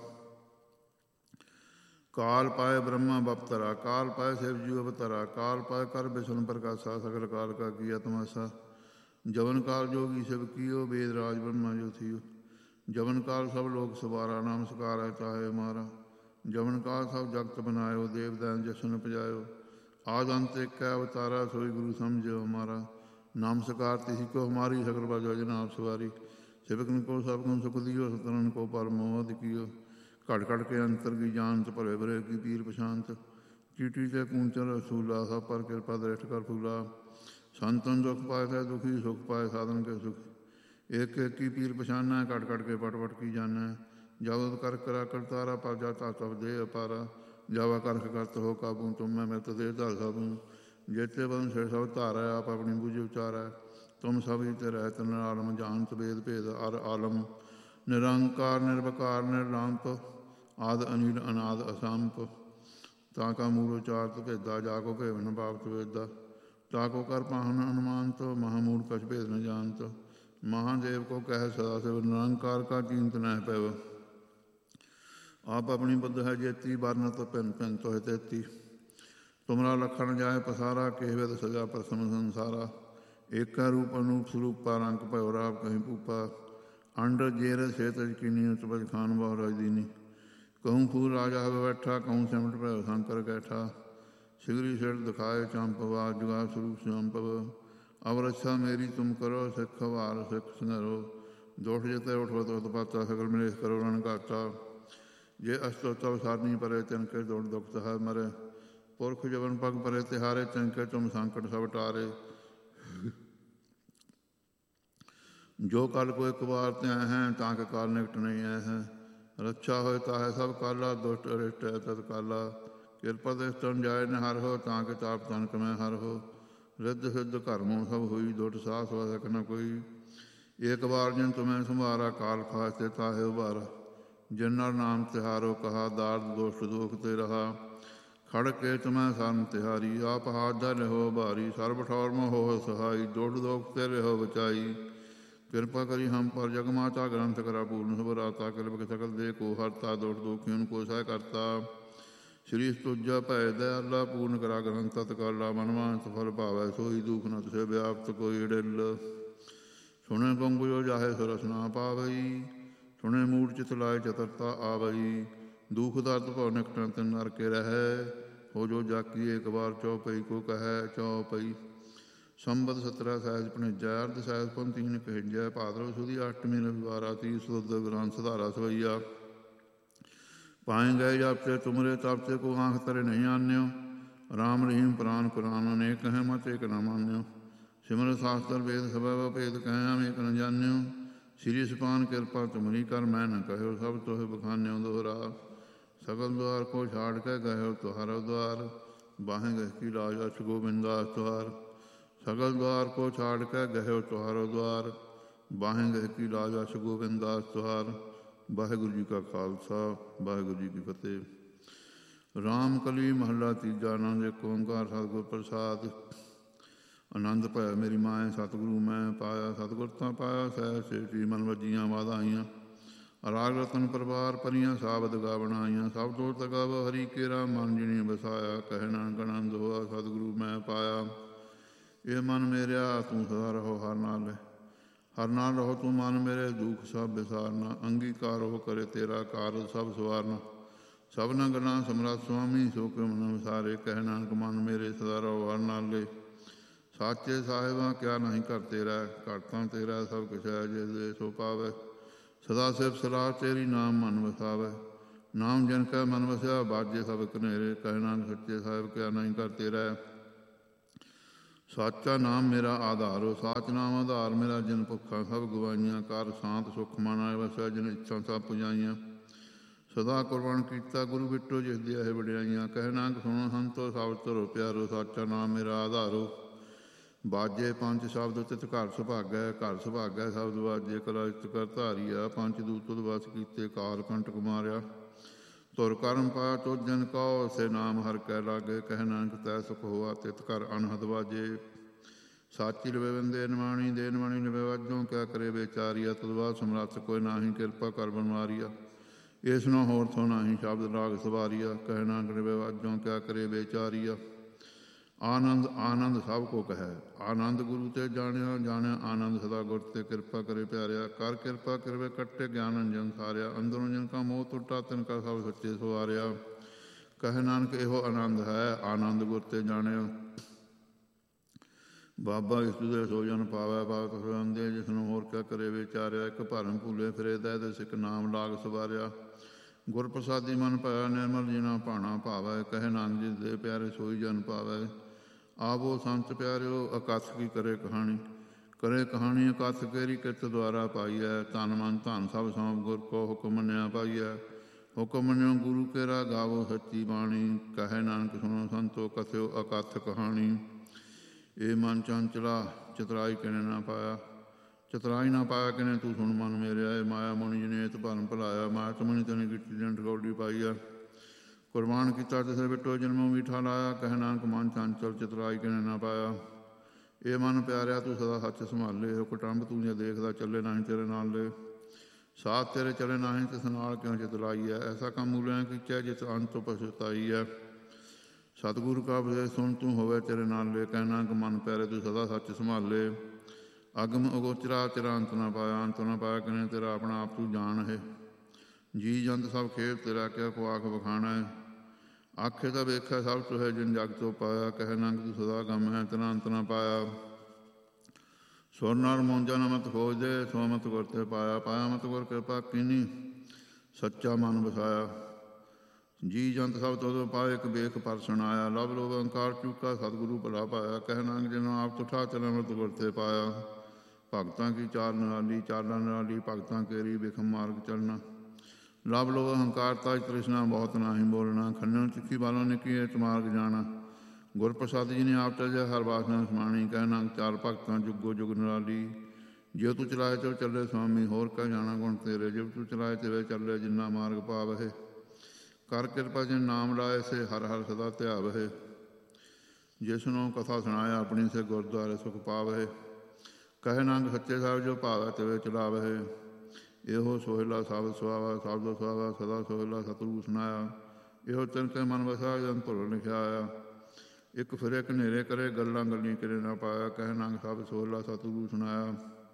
ਕਾਲ ਪਾਏ ਬ੍ਰਹਮਾ ਬਪਤਰਾ, ਕਾਲ ਪਾਏ ਸਿਵ ਜੀ ਅਵਤਰਾ। ਕਾਲ ਪਾਏ ਕਰ ਬਿਸ਼ਨ ਪ੍ਰਕਾਸ਼ਾ, ਸਗਲ ਕਾਲ ਕਾ ਕੀਆ ਤਮਾਸ਼ਾ। ਜਵਨ ਕਾਲ ਜੋਗੀ ਸਿਵ ਕੀਓ, ਵੇਦ ਰਾਜ ਬ੍ਰਹਮਾ ਜੋ ਥੀਓ। ਜਵਨ ਕਾਲ ਸਭ ਲੋਕ ਸਵਾਰਾ, ਨਾਮ ਸਕਾਰੈ ਚਾਹੇ ਮਾਰਾ। ਜਵਨ ਕਾਲ ਸਭ ਜਗਤ ਬਨਾਇਓ, ਦੇਵ ਦੈਨ ਜਸ਼ਨ ਉਪਜਾਇਓ। ਆਦਿ ਅੰਤ ਏਕੈ ਅਵਤਾਰਾ, ਸੋਈ ਗੁਰੂ ਸਮਝਿਓ ਹਮਾਰਾ। ਨਾਮ ਸਕਾਰ ਤਿਸि ਕੋ ਹਮਾਰੀ, ਸਗਲ ਬਜ ਵਜਨ ਆਪ ਸਵਾਰੀ। ਸਿਵਕਨ ਕੋ ਸਭ ਗੁਣ ਸੁਖ ਦਿਓ, ਸਤਨਨ ਕੋ ਪਰਮ ਅਵਧਿ ਕੀਓ। ਘੜ ਘੜ ਕੇ ਅੰਤਰ ਕੀ ਜਾਨਤ, ਭਰੇ ਭਰੇ ਕੀ ਪੀਰ ਪਛਾਨਤ। ਚੀਟੀ ਤੇ ਕੂੰਚਨ ਰਸੂਲਾ, ਸਭ ਪਰ ਕਿਰਪਾ ਦ੍ਰਿਸ਼ਟ ਕਰ ਫੂਲਾ। ਸੰਤਨ ਦੁਖ ਪਾਏ ਤੇ ਦੁਖੀ, ਸੁਖ ਪਾਏ ਸਾਧਨ ਕੇ ਸੁਖੀ। ਏਕ ਏਕ ਕੀ ਪੀਰ ਪਛਾਨੈ, ਘੜ ਘੜ ਕੇ ਪਟ ਪਟ ਕੀ ਜਾਨੈ। ਜਬ ਕਰ ਕਰਾ ਕਰਤਾਰਾ, ਪਰ ਜਾਤਾ ਤਬ ਦੇ ਅਪਾਰਾ। ਜਾਵਾ ਕਰਖ ਕਰਤ ਹੋ ਕਾਬੂ, ਤੁਮ ਮੈਂ ਮਿਤ ਦੇ ਧਰ ਸਾਬੂ। ਜੇਤੇ ਬਨ ਸਿਰ ਸਭ ਧਾਰੈ, ਆਪ ਆਪਣੀ ਬੁਝ ਉਚਾਰੈ। ਤੁਮ ਸਭ ਹੀ ਤੇ ਰਹਿਤ ਨਿਰਾਲਮ, ਜਾਨਤ ਵੇਦ ਭੇਦ ਅਰ ਆਲਮ। ਨਿਰੰਕਾਰ ਨਿਰਵਕਾਰ ਨਿਰਲੰਪ, ਆਦਿ ਅਨੀਲ ਅਨਾਦ ਅਸੰਪ। ਤਾਂ ਕਾ ਮੂਲ ਉਚਾਰਤ ਭੇਦਾ, ਜਾ ਕੋ ਭੇਵਨ ਬਾਪਤ ਵੇਦਾ। ਤਾ ਕੋ ਕਰ ਪਾਹਨ ਅਨੁਮਾਨਤ, ਮਹਾਮੂਲ ਕਛ ਭੇਦ ਨ ਜਾਨਤ। ਮਹਾਦੇਵ ਕੋ ਕਹਿ ਸਦਾ ਸਿਵ, ਨਿਰੰਕਾਰ ਕਾ ਕੀਮਤ ਨਹਿ ਪੈਵ। ਆਪ ਆਪਣੀ ਬੁੱਧ ਹੈ ਜੇਤੀ, ਵਰਨਤ ਭਿੰਨ ਭਿੰਨ ਤੋਹਿ ਤੇਤੀ। ਤੁਮਰਾ ਲਖਣ ਜਾਏ ਪਸਾਰਾ, ਕਿਹ ਵਿਦ ਸਜਾ ਪ੍ਰਸਮ ਸੰਸਾਰਾ। ਏਕੈ ਰੂਪ ਅਨੂਪ ਸਰੂਪਾ, ਰੰਗ ਭਇਓ ਰਾਵ ਕਹੀਂ ਭੂਪਾ। ਅੰਡ ਜੇਰ ਛੇਤ ਯਕੀਨੀ, ਉਤਪਜ ਖਾਨ ਬਹੁ ਰਾਜ ਦੀਨੀ। कहूँ फूल राजा है बैठा, कहूँ सिमट पर शंकर कैठा। सिगरी सिर दिखाए चंपवा, जुगा स्वरूप श्यामपव। अब रक्षा मेरी तुम करो, सिख वार सिख संघरो। दोष जिते उठो तो पाता, सकल मलेश करो रण घाटा। जे अस्तोतव सारनी परे, तिनके दौड़ दुखत है मरे। पुरख जवन पग परे तिहारे, तिनके तुम संकट सब टारे। जो कल को एक बार त्यां हैं, ताके काल निकट नहीं आए हैं। ਰੱਛਾ ਹੋਏ ਤਾਹੇ ਸਭ ਕਾਲਾ, ਦੁਸ਼ਟ ਅਰਿਸ਼ਟ ਹੈ ਤਤ ਕਾਲਾ। ਕਿਰਪਾ ਦੇ ਤਨ ਜਾਏ ਨ ਹਰ ਹੋ, ਤਾਂ ਕਿ ਤਾਪ ਤਨ ਕਮੈ ਹਰ ਹੋ। ਰਿੱਧ ਸਿੱਧ ਘਰਮੋਂ ਸਭ ਹੋਈ, ਦੁਟ ਸਾਸ ਵਸਕ ਨ ਕੋਈ। ਏਕ ਵਾਰ ਜਿਨ ਤੁਮੈ ਸੰਭਾਰਾ, ਕਾਲ ਫਾਸਤੇ ਤਾਹੇ ਉਬਾਰਾ। ਜਿਨ ਨਰ ਨਾਮ ਤਿਹਾਰੋ ਕਹਾ, ਦਾਰਦ ਦੋਸ਼ਟ ਦੋਖ ਤੇ ਰਹਾ। ਖੜ ਕੇ ਤੁਮੈ ਸਰਨ ਤਿਹਾਰੀ, ਆਪ ਹਾਥ ਦਾ ਲਿਹੋ ਭਾਰੀ। ਸਰਬ ਠੌਰ ਮੋ ਹੋ ਸਹਾਈ, ਦੁੱਖ ਦੋਖ ਤੇ ਲਿਹੋ ਬਚਾਈ। ਕਿਰਪਾ ਕਰੀ ਹਮ ਪਰ ਜਗ ਮਾਤਾ, ਗ੍ਰੰਥ ਕਰਾ ਪੂਰਨ ਸੁਭਰਾਤਾ। ਕਿਰਪਕ ਸਕਲ ਦੇ ਕੋ ਹਰਤਾ, ਦੋਖ ਦੋਖੀਨ ਕੋ ਸਹਿ ਕਰਤਾ। ਸ਼੍ਰੀ ਸਤੁਜਾ ਭੈ ਦਇਆਲਾ, ਪੂਰਨ ਕਰਾ ਗ੍ਰੰਥ ਤਤਕਾਲਾ। ਮਨਵਾਂਸ ਫਲ ਭਾਵੈ, ਸੋਈ ਦੁਖ ਨ ਤਿਸੈ ਵਿਆਪਤ ਕੋਈ ਢਿੱਲ। ਸੁਣੇ ਬੰਗੁ ਜੋ ਜਾਹੇ, ਸੋ ਰਸ ਨਾ ਪਾਵਈ। ਸੁਣੇ ਮੂੜ ਚਿਤ ਲਾਏ, ਚਤਰਤਾ ਆਵਈ। ਦੁਖ ਦਰਦ ਭਉ ਨਿਕਟਣ, ਤਿਨ ਨਰ ਕੇ ਰਹੈ। ਹੋ ਜੋ ਜਾਕੀ ਏਕ ਵਾਰ, ਚਉਪਈ ਕੋ ਕਹੈ ਚਉਪਈ। ਸੰਬਤ 17 ਸਹਿਜ ਭਣੇਜੈ, ਅਰਧ ਸਹਿਜ ਪਨ ਤੀਨ ਕਹਿਜੈ। ਭਾਦਰਵ ਸੁਦੀ ਅਸ਼ਟਮੀ ਰਵਿਵਾਰਾ, ਤੀਸ ਸੁਦ ਗ੍ਰੰਥ ਸੁਧਾਰਾ ਸਵਈਆ। ਪਾਏ ਗਏ ਜਾਪਤੇ ਤੁਮਰੇ, ਤਾਪਤੇ ਕੋ ਆਂਖ ਤਰੇ ਨਹੀਂ ਆਨਿਓ। ਰਾਮ ਰਹੀਮ ਪ੍ਰਾਨ ਕੁਰਾਨ, ਅਨੇਕ ਕਹਿ ਮਤ ਏਕ ਨ ਮਾਨਿਓ। ਸਿਮਰ ਸਾਸਤਰ ਵੇਦ ਸਭੈ ਭੇਦ, ਕਹਿ ਅਨੇਕ ਨ ਜਾਨਿਓ। ਸ੍ਰੀ ਸਪਾਨ ਕਿਰਪਾ ਤੁਮਰੀ ਕਰ, ਮੈਂ ਨ ਕਹਿਓ ਸਭ ਤੋਹਿ ਬਖਾਨਿਓ ਦੋਹਰਾ। ਸਗਲ ਦੁਆਰ ਕੋ ਛਾੜ ਕੇ ਗਇਓ ਤੁਹਾਰੋ ਦੁਆਰ, ਬਾਹੇ ਗਹਿ ਕੀ ਲਾਜ ਅਛ ਗੋਬਿੰਦਾਸ ਤੁਹਾਰ। ਸਗਲ ਦੁਆਰ ਕੋ ਛਾੜ ਕੇ ਗਇਓ ਤੁਹਾਰੋ ਦੁਆਰ, ਬਾਹੇ ਗਹਿ ਕੀ ਲਾਜ ਅਛ ਗੋਬਿੰਦਾਸ ਤੁਹਾਰ। ਵਾਹਿਗੁਰੂ ਜੀ ਕਾ ਖਾਲਸਾ, ਵਾਹਿਗੁਰੂ ਜੀ ਕੀ ਫਤਿਹ। ਰਾਮ ਕਲੀ ਮਹੱਲਾ ਤੀਜਾ। ਆਨੰਦ ਏਕ ਓੰਕਾਰ ਸਤਿਗੁਰ ਪ੍ਰਸਾਦਿ। ਆਨੰਦ ਭਇਆ ਮੇਰੀ ਮਾਏ, ਸਤਿਗੁਰੂ ਮੈਂ ਪਾਇਆ। ਸਤਿਗੁਰ ਤਾਂ ਪਾਇਆ ਸਹਿ ਸੇਠੀ, ਮਨ ਵੱਜੀਆਂ ਵਾਧਾਈਆਂ। ਰਾਗ ਰਤਨ ਪਰਵਾਰ ਭਰੀਆਂ, ਸਾਬਦ ਗਾਵਣ ਆਈਆਂ। ਸਭ ਤੋਂ ਤਗਾਵ ਹਰੀ ਕੇਰਾ, ਮਨ ਜਿਣੀ ਵਸਾਇਆ। ਕਹਿ ਨਾਨਕ ਆਨੰਦ ਹੋਆ, ਸਤਿਗੁਰੂ ਮੈਂ ਪਾਇਆ। ਇਹ ਮਨ ਮੇਰਿਆ ਤੂੰ ਸਦਾ ਰਹੋ ਹਰ ਨਾਲ, ਹਰ ਨਾਲ ਰਹੋ ਤੂੰ ਮਨ ਮੇਰੇ। ਦੁਖ ਸਭ ਵਿਸਾਰਨਾ, ਅੰਗੀਕਾਰ ਹੋ ਕਰੇ ਤੇਰਾ ਕਾਰਜ ਸਭ ਸਵਾਰਨਾ। ਸਭਨਾ ਗੱਲਾਂ ਸਮਰੱਥ ਸੁਆਮੀ, ਸੋ ਕਿਉ ਮਨ ਵਿਸਾਰੇ। ਕਹਿ ਨਾਨਕ ਮਨ ਮੇਰੇ ਸਦਾ ਰਹੋ ਹਰ ਨਾਲੇ। ਸਾਚੇ ਸਾਹਿਬਾਂ ਕਿਆ ਨਹੀਂ ਘਰ ਤੇਰਾ, ਘਰ ਤਾਂ ਤੇਰਾ ਸਭ ਕੁਛ ਹੈ। ਜਿਸ ਦੇ ਸੋ ਪਾਵੈ, ਸਦਾ ਸਿਫਤ ਸਲਾਹ ਤੇਰੀ, ਨਾਮ ਮਨ ਵਸਾਵੈ। ਨਾਮ ਜਿਨ ਕੈ ਮਨ ਵਸਿਆ, ਬਾਝੇ ਸਭ ਕਨੇਰੇ। ਕਹਿ ਨਾਨਕ ਸੱਚੇ ਸਾਹਿਬ ਕਿਆ ਨਹੀਂ ਘਰ ਤੇਰਾ। ਸਾਚਾ ਨਾਮ ਮੇਰਾ ਆਧਾਰੋ, ਸਾਚ ਨਾਮ ਆਧਾਰ ਮੇਰਾ। ਜਿਨ ਭੁੱਖਾਂ ਸਭ ਗਵਾਈਆਂ, ਕਰ ਸ਼ਾਂਤ ਸੁਖ ਮਨ ਆਏ ਵਸਿਆ। ਜਿਨ ਇੱਛਾ ਸਭ ਪੁਜਾਈਆਂ, ਸਦਾ ਕੁਰਬਾਨ ਕੀਤਾ ਗੁਰੂ ਬਿਟੋ। ਜਿਸ ਦੀਆਂ ਇਹ ਵਡਿਆਈਆਂ, ਕਹਿ ਨਾਨਕ ਸੁਣੋ ਸੰਤੋ ਸਭ ਧਰੋ ਪਿਆਰੋ। ਸਾਚਾ ਨਾਮ ਮੇਰਾ ਆਧਾਰੋ, ਬਾਜੇ ਪੰਜ ਸ਼ਬਦ ਤਿਤ ਘਰ ਸੁਭਾਗੈ। ਘਰ ਸੁਭਾਗੈ ਸ਼ਬਦ ਬਾਜੇ, ਕਲਾ ਇਤ ਕਰ ਧਾਰੀਆ। ਪੰਜ ਦੂਤ ਉਦਵਸ ਕੀਤੇ, ਕਾਲ ਕੰਟਕ ਮਾਰਿਆ। ਤੁਰ ਕਰਮ ਪਾਇਆ ਤੁਧ ਜਨ ਕਉ, ਸੇ ਨਾਮ ਹਰਿ ਕੈ ਲਾਗੇ। ਕਹਿ ਨਾਨਕ ਤੈ ਸੁਖ ਹੋਆ, ਤਿਤ ਘਰ ਅਨਹਦ ਬਾਜੇ। ਸਾਚੀ ਲਵੇ ਬੰਦੇ ਨਿਮਾਣੀ, ਦੇ ਨਿਮਾਣੀ ਲਵੇ ਵਾਜੋਂ। ਕਿਆ ਕਰੇ ਵਿਚਾਰੀਆ, ਤੁਧ ਬਾਅਦ ਸਮਰੱਥ ਕੋਈ ਨਾਹੀਂ। ਕਿਰਪਾ ਕਰ ਬਨਵਾਰੀਆ, ਇਸ ਨੂੰ ਹੋਰ ਥੋ ਨਾਹੀਂ। ਸ਼ਬਦ ਰਾਗ ਸਵਾਰੀਆ, ਕਹਿ ਨਾਨਕ ਲਵੇ ਵਾਜੋਂ। ਕਿਆ ਕਰੇ ਵਿਚਾਰੀਆ। ਆਨੰਦ ਆਨੰਦ ਸਭ ਕੋ ਕਹੈ, ਆਨੰਦ ਗੁਰੂ ਤੇ ਜਾਣਿਆ। ਜਾਣਿਆ ਆਨੰਦ ਸਦਾ ਗੁਰ ਤੇ, ਕਿਰਪਾ ਕਰੇ ਪਿਆਰਿਆ। ਕਰ ਕਿਰਪਾ ਕਰਵੇ ਕੱਟੇ ਗਿਆਨ ਅੰਜਨ ਸਾਰਿਆ। ਅੰਦਰੋਂ ਜਿਨ ਕਾ ਮੋਹ ਟੁੱਟਾ, ਤਿਨ ਕਾ ਸਭ ਸੱਚੇ ਸਵਾਰਿਆ। ਕਹਿ ਨਾਨਕ ਇਹੋ ਆਨੰਦ ਹੈ, ਆਨੰਦ ਗੁਰ ਤੇ ਜਾਣਿਆ। ਬਾਬਾ ਇਸ ਦੇ ਸੋ ਜਨ ਪਾਵੈ, ਪਾਵਤ ਸੁਆਂਦੇ। ਜਿਸ ਨੂੰ ਹੋਰ ਕਿਆ ਕਰੇ ਵਿਚਾਰਿਆ। ਇੱਕ ਭਰਮ ਭੂਲੇ ਫਿਰੇ ਦੈ, ਦਿਸ ਇੱਕ ਨਾਮ ਲਾਗ ਸਵਾਰਿਆ। ਗੁਰ ਪ੍ਰਸਾਦੀ ਮਨ ਪਾਇਆ, ਨਿਰਮਲ ਜਿਨਾ ਭਾਣਾ ਭਾਵੈ। ਕਹਿ ਨਾਨਕ ਜਿਸ ਦੇ ਪਿਆਰੇ ਸੋਈ ਜਨ ਪਾਵੈ। ਆਵੋ ਸੰਤ ਪਿਆਰਿਓ, ਅਕਥ ਕੀ ਕਰੇ ਕਹਾਣੀ। ਕਰੇ ਕਹਾਣੀ ਅਕਥ, ਕੇਰੀ ਕਿਰਤ ਦੁਆਰਾ ਪਾਈਐ। ਤਨ ਮਨ ਧਨ ਸਭ ਸੌਂਪ, ਗੁਰ ਕੋ ਹੁਕਮ ਮੰਨਿਆ ਪਾਈਐ। ਹੁਕਮ ਮੰਨਿਓ ਗੁਰੂ ਕੇਰਾ, ਗਾਵੋ ਸੱਚੀ ਬਾਣੀ। ਕਹਿ ਨਾਨਕ ਸੁਣੋ ਸੰਤੋ, ਕਥਿਓ ਅਕਥ ਕਹਾਣੀ। ਇਹ ਮਨ ਚੰਚਲਾ, ਚਤੁਰਾਈ ਕਿਨੇ ਨਾ ਪਾਇਆ। ਚਤੁਰਾਈ ਨਾ ਪਾਇਆ ਕਿਨੇ, ਤੂੰ ਸੁਣ ਮਨ ਮੇਰਿਆ। ਇਹ ਮਾਇਆ ਮੁਣੀ ਜਿਨੇ ਇਤ ਭਰਮ ਭੁਲਾਇਆ। ਮਾਇਆ ਤਮਣੀ ਤੈਨੂੰ ਕੀਤੀ ਦਿਨ ਠਗੌਡੀ ਪਾਈਆ। ਕੁਰਬਾਨ ਕੀਤਾ ਤਿਸਰੇ ਬਿਟੋ, ਜਨਮੋਂ ਮੀਠਾ ਲਾਇਆ। ਕਹਿ ਨਾਨਕ ਮਨ ਚੰਚਲ, ਚਤੁਰਾਈ ਕਿਨੇ ਨਾ ਪਾਇਆ। ਇਹ ਮਨ ਪਿਆਰਿਆ ਤੂੰ ਸਦਾ ਸੱਚ ਸੰਭਾਲੇ। ਹੋ ਕੁਟੰਬ ਤੂੰ ਜੇ ਦੇਖਦਾ, ਚੱਲੇ ਨਾਹੀਂ ਤੇਰੇ ਨਾਲ ਲੈ। ਸਾਥ ਤੇਰੇ ਚਲੇ ਨਾਹੀਂ, ਤਿਸ ਨਾਲ ਕਿਉਂ ਚਿਤਲਾਈ ਹੈ। ਐਸਾ ਕੰਮ ਮੂਲਿਆਂ ਕੀਚੈ, ਜਿਸ ਅੰਤ ਤੋਂ ਪਛਤਾਈ ਹੈ। ਸਤਿਗੁਰੂ ਕਾ ਉਪਦੇਸ਼ ਸੁਣ, ਤੂੰ ਹੋਵੇ ਤੇਰੇ ਨਾਲ ਲੈ। ਕਹਿ ਨਾਨਕ ਮਨ ਪਿਆਰੇ ਤੂੰ ਸਦਾ ਸੱਚ ਸੰਭਾਲੇ। ਅਗਮ ਅਗੋਚਰਾ, ਤੇਰਾ ਅੰਤ ਨਾ ਪਾਇਆ। ਅੰਤ ਨਾ ਪਾਇਆ ਕਿਨੇ, ਤੇਰਾ ਆਪਣਾ ਆਪ ਤੂੰ ਜਾਣ ਹੈ। ਜੀ ਜੰਤ ਸਭ ਖੇਡ ਤੇਰਾ, ਕਿਆ ਕੋ ਆਖ ਵਖਾਣਾ ਹੈ। ਆਖੇ ਤਾਂ ਵੇਖਿਆ ਸਭ ਤੁਹੇ, ਜਿਨ ਜਗ ਤੋਂ ਪਾਇਆ। ਕਹਿ ਨਾਨਕ ਤੂੰ ਸਦਾ ਗਮ ਹੈ, ਤੇਰਾ ਅੰਤ ਨਾ ਪਾਇਆ। ਸੁਰ ਨਰ ਮੌਂਜਾ ਨਾ ਮਤ ਖੋਜਦੇ, ਸੋ ਮਤ ਗੁਰ ਤੇ ਪਾਇਆ। ਪਾਇਆ ਮਤ ਗੁਰ ਕਿਰਪਾ ਕੀਨੀ, ਸੱਚਾ ਮਨ ਵਸਾਇਆ। ਜੀ ਜੰਤ ਸਭ ਤੋਂ ਪਾਏ, ਇੱਕ ਵੇਖ ਪਰ ਸੁਣਾਇਆ। ਲਵ ਲੋਭ ਅਹੰਕਾਰ ਚੁੱਕਾ, ਸਤਿਗੁਰੂ ਭਲਾ ਪਾਇਆ। ਕਹਿ ਨਾਨਕ ਜਿਨ੍ਹਾਂ ਆਪ ਤੁਠਾ, ਚਲੇ ਮਤ ਗੁਰ ਤੇ ਪਾਇਆ। ਭਗਤਾਂ ਕੀ ਚਾਲ ਨਿਰਾਲੀ, ਚਾਲਾਂ ਨਿਰਾਲੀ। ਭਗਤਾਂ ਕੇਰੀ ਬਿਖਮ ਮਾਰਗ ਚਲਣਾ। ਲਵ ਲੋਭ ਅਹੰਕਾਰ ਤਾਜ ਤ੍ਰਿਸ਼ਨਾ, ਬਹੁਤ ਨਾਹੀਂ ਬੋਲਣਾ। ਖੰਡਨ ਤਿੱਖੀ ਬਾਲੋਂ ਨਿੱਕੀ, ਇਤ ਮਾਰਗ ਜਾਣਾ। ਗੁਰ ਪ੍ਰਸਾਦੀ ਜੀ ਨੇ ਆਪ ਤਜਿਆ, ਹਰ ਬਾਸਨਾ ਸਮਾਣੀ। ਕਹਿ ਨਾਨਕ ਚਾਲ ਭਗਤਾਂ ਜੁਗੋ ਜੁਗ ਨਿਰਾਲੀ। ਜਿਉ ਤੂੰ ਚਲਾਏ ਤਿਉ ਚੱਲੇ ਸੁਆਮੀ, ਹੋਰ ਕਹਿ ਜਾਣਾ ਗੁਣ ਤੇਰੇ। ਜਿਉ ਤੂੰ ਚਲਾਏ ਤਿਵੇਂ ਚੱਲੇ, ਜਿੰਨਾ ਮਾਰਗ ਪਾਵਹਿ। ਕਰ ਕਿਰਪਾ ਜਿਨ ਨਾਮ ਲਾਏ, ਸੇ ਹਰ ਹਰ ਸਦਾ ਧਿਆਵਹਿ। ਜਿਸ ਨੂੰ ਕਥਾ ਸੁਣਾਇਆ, ਆਪਣੀ ਸੇ ਗੁਰਦੁਆਰੇ ਸੁਖ ਪਾਵਹਿ। ਕਹਿ ਨਾਨਕ ਸੱਚੇ ਸਾਹਿਬ, ਜੋ ਭਾਵੈ ਤਿਵੇਂ ਚਲਾਵਹਿ। ਇਹੋ ਸੋਹਿਲਾ ਸ਼ਬਦ ਸੁਹਾਵਾ, ਸ਼ਬਦ ਸੁਹਾਵਾ ਸਦਾ ਸੋਹਿਲਾ। ਸਤਿਗੁਰੂ ਸੁਣਾਇਆ, ਇਹੋ ਤਿਨ ਕੇ ਮਨ ਵਸਾ, ਜਨ ਭੁੱਲ ਲਿਖਿਆ ਆਇਆ। ਇੱਕ ਫਿਰੇ ਘਨੇਰੇ ਕਰੇ, ਗੱਲਾਂ ਗੱਲੀ ਕਿਰੇ ਨਾ ਪਾਇਆ। ਕਹਿ ਨਾਨਕ ਸਬਦ ਸੋਹਿਲਾ, ਸਤਿਗੁਰੂ ਸੁਣਾਇਆ।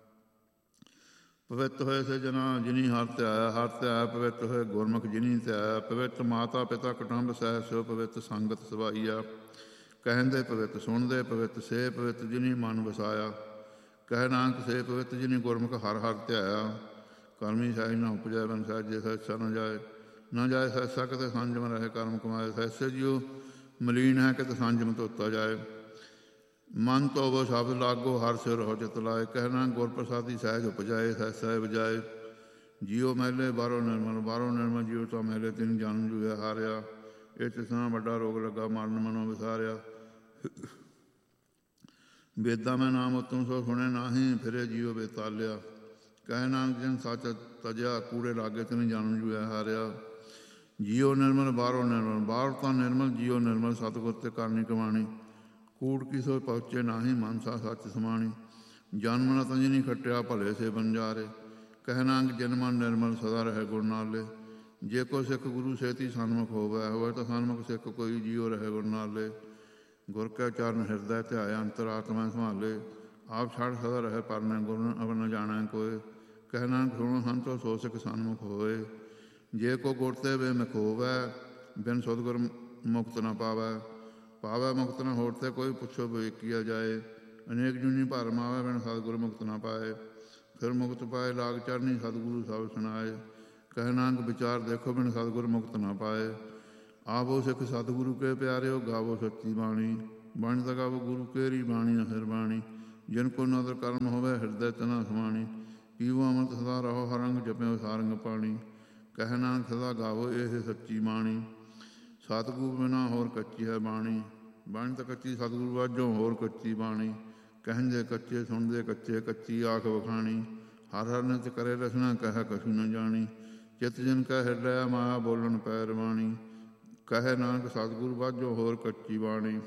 ਪਵਿੱਤ ਹੋਏ ਸੇ ਜਨਾ, ਜਿਨੀ ਹਰਿ ਧਿਆਇਆ। ਹਰਿ ਧਿਆਇਆ ਪਵਿੱਤ ਹੋਏ, ਗੁਰਮੁਖ ਜਿਨੀ ਧਿਆਇਆ। ਪਵਿੱਤ ਮਾਤਾ ਪਿਤਾ ਕੁਟੰਬ ਸਹਿ, ਸੋ ਪਵਿੱਤ ਸੰਗਤ ਸਵਾਈਆ। ਕਹਿੰਦੇ ਪਵਿੱਤ ਸੁਣਦੇ ਪਵਿੱਤ, ਸੇ ਪਵਿੱਤ ਜਿਨੀ ਮਨ ਵਸਾਇਆ। ਕਹਿ ਨਾਨਕ ਸੇ ਪਵਿੱਤ, ਜਿਨੀ ਗੁਰਮੁਖ ਹਰਿ ਹਰਿ ਧਿਆਇਆ। ਕਰਮੀ ਸਹਿਜ ਨਾ ਉਪਜੈ, ਬਨ ਸਹਿਜੇ ਸਹਿਸਾ ਨਾ ਜਾਏ। ਨਾ ਜਾਏ ਸਹਿਸਾ, ਕਿਤੇ ਸੰਜਮ ਰਹੇ ਕਰਮ ਕਮਾਏ। ਸਹਿਸੇ ਜਿਉ ਮਲੀਨ ਹੈ, ਕਿਤੇ ਸੰਜਮ ਧੋਤਾ ਜਾਏ। ਮਨ ਧੋਵੋ ਸ਼ਬਦ ਲਾਗੋ, ਹਰ ਸਿਰ ਹੋ ਚਿਤ ਲਾਏ। ਕਹਿਣਾ ਗੁਰ ਪ੍ਰਸਾਦੀ ਸਹਿਜ ਉਪਜਾਏ, ਸਹਿਸਾ ਬਜਾਏ। ਜੀਉ ਮਹਿਲੇ ਬਾਹਰੋਂ ਨਿਰਮਲ, ਬਾਹਰੋਂ ਨਿਰਮਲ। ਜੀਉ ਤਾਂ ਮਹਿਲੇ ਤਿਨ ਜਨਮ ਜੂਆ ਹਾਰਿਆ। ਇਹ ਤਿਸਨਾ ਵੱਡਾ ਰੋਗ ਲੱਗਾ, ਮਰਨ ਮਨੋਂ ਵਿਸਾਰਿਆ। ਵੇਦਾਂ ਮੈਂ ਨਾਮ ਉਤਮ ਸੋ ਸੁਣੇ ਨਾਹੀਂ, ਫਿਰੇ ਜੀਉ ਬੇਤਾਲਿਆ। ਕਹਿ ਨਾਨਕ ਜਿਨ ਸੱਚ ਤਜਿਆ, ਕੂੜੇ ਲਾਗੇ ਤਿਨ ਜਨਮ ਜੂਆ ਹਾਰਿਆ। ਜੀਉ ਨਿਰਮਲ ਬਾਹਰੋਂ ਨਿਰਮਲ, ਬਾਹਰ ਤਾਂ ਨਿਰਮਲ। ਜੀਉ ਨਿਰਮਲ ਸਤਿਗੁਰ ਤੇ ਕਰਨੀ ਕਮਾਣੀ। ਕੂੜ ਕੀ ਸੋ ਪਹੁੰਚੇ ਨਾਹੀਂ, ਮਨਸਾ ਸੱਚ ਸਮਾਣੀ। ਜਨਮ ਨ ਤੰਜਨੀ ਖੱਟਿਆ, ਭਲੇ ਸੇ ਬੰਜਾਰੇ। ਕਹਿ ਨਾਨਕ ਜਿਨ ਮਨ ਨਿਰਮਲ, ਸਦਾ ਰਹੇ ਗੁਣ ਨਾਲੇ। ਜੇ ਕੋ ਸਿੱਖ ਗੁਰੂ ਸੇਤੀ ਸਨਮੁਖ ਹੋਵੈ, ਹੋਵੇ ਤਾਂ ਸਨਮੁਖ ਸਿੱਖ ਕੋਈ। ਜੀਉ ਰਹੇ ਗੁਣ ਨਾਲੇ। ਗੁਰ ਕੈ ਚਰਨ ਹਿਰਦੈ ਧਿਆਇਆ, ਅੰਤਰ ਆਤਮਾ ਸੰਭਾਲੇ। ਆਪ ਛੱਡ ਸਦਾ ਰਹੇ ਪਰਨੇ, ਗੁਰ ਨ ਜਾਣੈ ਕੋਇ। ਕਹਿ ਨਾਨਕ ਸੁਣੋ ਸੰਤੋ, ਸੋ ਸਿੱਖ ਸਨਮੁਖ ਹੋਏ। ਜੇ ਕੋ ਗੁਰ ਤੇ ਬੇਮੁਖ ਹੋਵੈ, ਬਿਨ ਸਤਿਗੁਰ ਮੁਕਤ ਨਾ ਪਾਵੈ। ਪਾਵੈ ਮੁਕਤ ਨਾ ਹੋਰ ਤੇ ਕੋਈ, ਪੁੱਛੋ ਵਿਵੇਕੀਆ ਜਾਏ। ਅਨੇਕ ਜੂਨੀ ਭਰ ਮਾਵੈ, ਬਿਨ ਸਤਿਗੁਰ ਮੁਕਤ ਨਾ ਪਾਏ। ਫਿਰ ਮੁਕਤ ਪਾਏ ਲਾਗ ਚਰਨੀ, ਸਤਿਗੁਰੂ ਸਭ ਸੁਣਾਏ। ਕਹਿ ਨਾਨਕ ਵਿਚਾਰ ਦੇਖੋ, ਬਿਨ ਸਤਿਗੁਰ ਮੁਕਤ ਨਾ ਪਾਏ। ਆਵੋ ਸਿੱਖ ਸਤਿਗੁਰੂ ਕੇ ਪਿਆਰਿਓ, ਗਾਵੋ ਸੱਚੀ ਬਾਣੀ। ਬਾਣੀ ਦਾ ਗਾਵ ਗੁਰੂ ਕੇਰੀ ਬਾਣੀ ਅਸਿਰ ਬਾਣੀ। ਜਿਨ ਕੋ ਨਦਰ ਕਰਮ ਹੋਵੇ ਹਿਰਦੈ ਤਨਾ ਸਮਾਣੀ। ਪੀਵੋ ਅੰਮ੍ਰਿਤ ਸਦਾ ਰਹੋ ਹਰ ਰੰਗ ਜਪਿਓ ਸਾਰੰਗ ਪਾਣੀ। ਕਹਿ ਨਾਨਕ ਸਦਾ ਗਾਵੋ ਇਹ ਸੱਚੀ ਬਾਣੀ। ਸਤਿਗੁਰੂ ਬਿਨਾ ਹੋਰ ਕੱਚੀ ਹੈ ਬਾਣੀ। ਬਾਣੀ ਤਾਂ ਕੱਚੀ ਸਤਿਗੁਰੂ ਵਾਜੋਂ ਹੋਰ ਕੱਚੀ ਬਾਣੀ। ਕਹਿੰਦੇ ਕੱਚੇ ਸੁਣਦੇ ਕੱਚੇ ਕੱਚੀ ਆਖ ਵਖਾਣੀ। ਹਰ ਹਰ ਨਿਤ ਕਰੇ ਰਸਨਾ ਕਹਿ ਕਛੂ ਨ ਜਾਣੀ। ਚਿਤ ਜਿਨ ਕਹਿ ਹਿਰਦੈ ਮਾਇਆ ਬੋਲਣ ਪੈ ਰਵਾਣੀ। ਕਹੇ ਨਾਨਕ ਸਤਿਗੁਰੂ ਵਾਜੋਂ ਹੋਰ ਕੱਚੀ ਬਾਣੀ।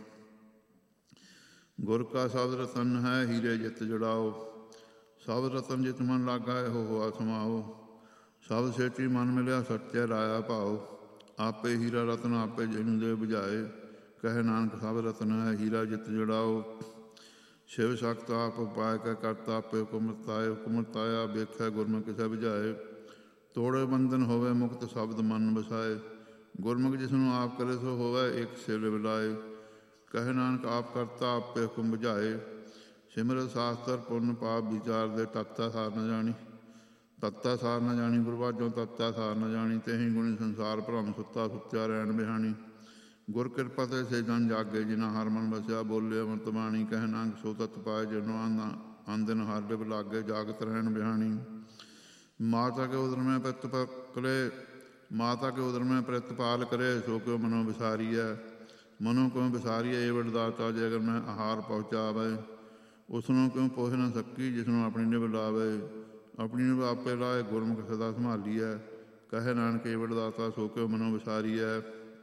ਗੁਰ ਕਾ ਸ਼ਬਦ ਰਤਨ ਹੈ ਹੀਰੇ ਜਿਤ ਜੜਾਓ। ਸ਼ਬਦ ਰਤਨ ਜਿਤ ਮਨ ਲਾਗਾ ਇਹੋ ਹੋਆ ਸਮਾਓ। ਸ਼ਬਦ ਸੇਠੀ ਮਨ ਮਿਲਿਆ ਸੱਚੇ ਰਾਇਆ ਭਾਓ। ਆਪੇ ਹੀਰਾ ਰਤਨ ਆਪੇ ਜਿਹਨੂੰ ਦੇ ਬੁਝਾਏ। ਕਹੇ ਨਾਨਕ ਸ਼ਬਦ ਰਤਨ ਹੈ ਹੀਰਾ ਜਿਤ ਜੜਾਓ। ਸ਼ਿਵ ਸ਼ਕਤ ਆਪ ਪਾਇ ਕੈ ਕਰਤਾ ਆਪੇ ਹੁਕਮਤਾਏ। ਹੁਕਮਤਾਇਆ ਵੇਖੈ ਗੁਰਮੁਖ ਕਿਸੇ ਬੁਝਾਏ। ਤੋੜੇ ਬੰਧਨ ਹੋਵੇ ਮੁਕਤ ਸ਼ਬਦ ਮਨ ਵਸਾਏ। ਗੁਰਮੁਖ ਜਿਸਨੂੰ ਆਪ ਕਰੇ ਸੋ ਹੋਵੇ ਇੱਕ ਸਿਰ ਬਿਲਾਏ। ਕਹੇ ਨਾਨਕ ਆਪ ਕਰਤਾ ਆਪੇ ਹੁਕਮ ਬੁਝਾਏ। ਸਿਮਰਤ ਸ਼ਾਸਤਰ ਪੁੰਨ ਪਾਪ ਵਿਚਾਰ ਦੇ ਤੱਤਾ ਸਾਰ ਨ ਜਾਣੀ। ਤੱਤਾ ਸਾਰ ਨ ਜਾਣੀ ਗੁਰ ਵਾਜੋਂ ਤੱਤਾ ਸਾਰ ਨ ਜਾਣੀ। ਤੇਹੀਂ ਗੁਣੀ ਸੰਸਾਰ ਭਰਮ ਸੁੱਤਾ ਸੁੱਤਿਆ ਰਹਿਣ ਬਿਹਾਣੀ। ਗੁਰ ਕਿਰਪਾ ਤੇ ਸੇ ਜਨ ਜਾਗੇ ਜਿਨਾ ਹਰ ਮਨ ਵਸਿਆ। ਬੋਲੇ ਅੰਮ੍ਰਿਤ ਬਾਣੀ ਕਹਿ ਨਾਨਕ ਸੋ ਤਤ ਪਾਏ। ਜਿਨੋਂ ਆਂਦਨ ਹਰ ਲਿਵ ਲਾਗੇ ਜਾਗਤ ਰਹਿਣ ਬਿਹਾਣੀ। ਮਾਤਾ ਕੇ ਉਦਰ ਮੈਂ ਪਿਤ ਕਰੇ ਮਾਤਾ ਕੇ ਉਦਰ ਮੈਂ ਪ੍ਰਿਤਪਾਲ ਕਰੇ। ਸੋ ਕਿਉ ਮਨੋਂ ਵਿਸਾਰੀਐ ਮਨੋਂ ਕਿਉਂ ਵਿਸਾਰੀਐ। ਇਹ ਵਡਦਾਤਾ ਜੇ ਅਗਰ ਮੈਂ ਆਹਾਰ ਪਹੁੰਚਾਵੇ। ਉਸਨੂੰ ਕਿਉਂ ਪੋਹ ਨਾ ਸਕੀ ਜਿਸਨੂੰ ਆਪਣੀ ਨਿਭ ਲਾਵੇ। ਆਪਣੀ ਨਿਭ ਆਪੇ ਲਾਏ ਗੁਰਮੁਖ ਸਦਾ ਸੰਭਾਲੀਐ। ਕਹੇ ਨਾਨਕ ਇਹ ਵਡਦਾਤਾ ਸੋ ਕਿਉ ਮਨੋਂ ਵਿਸਾਰੀਐ।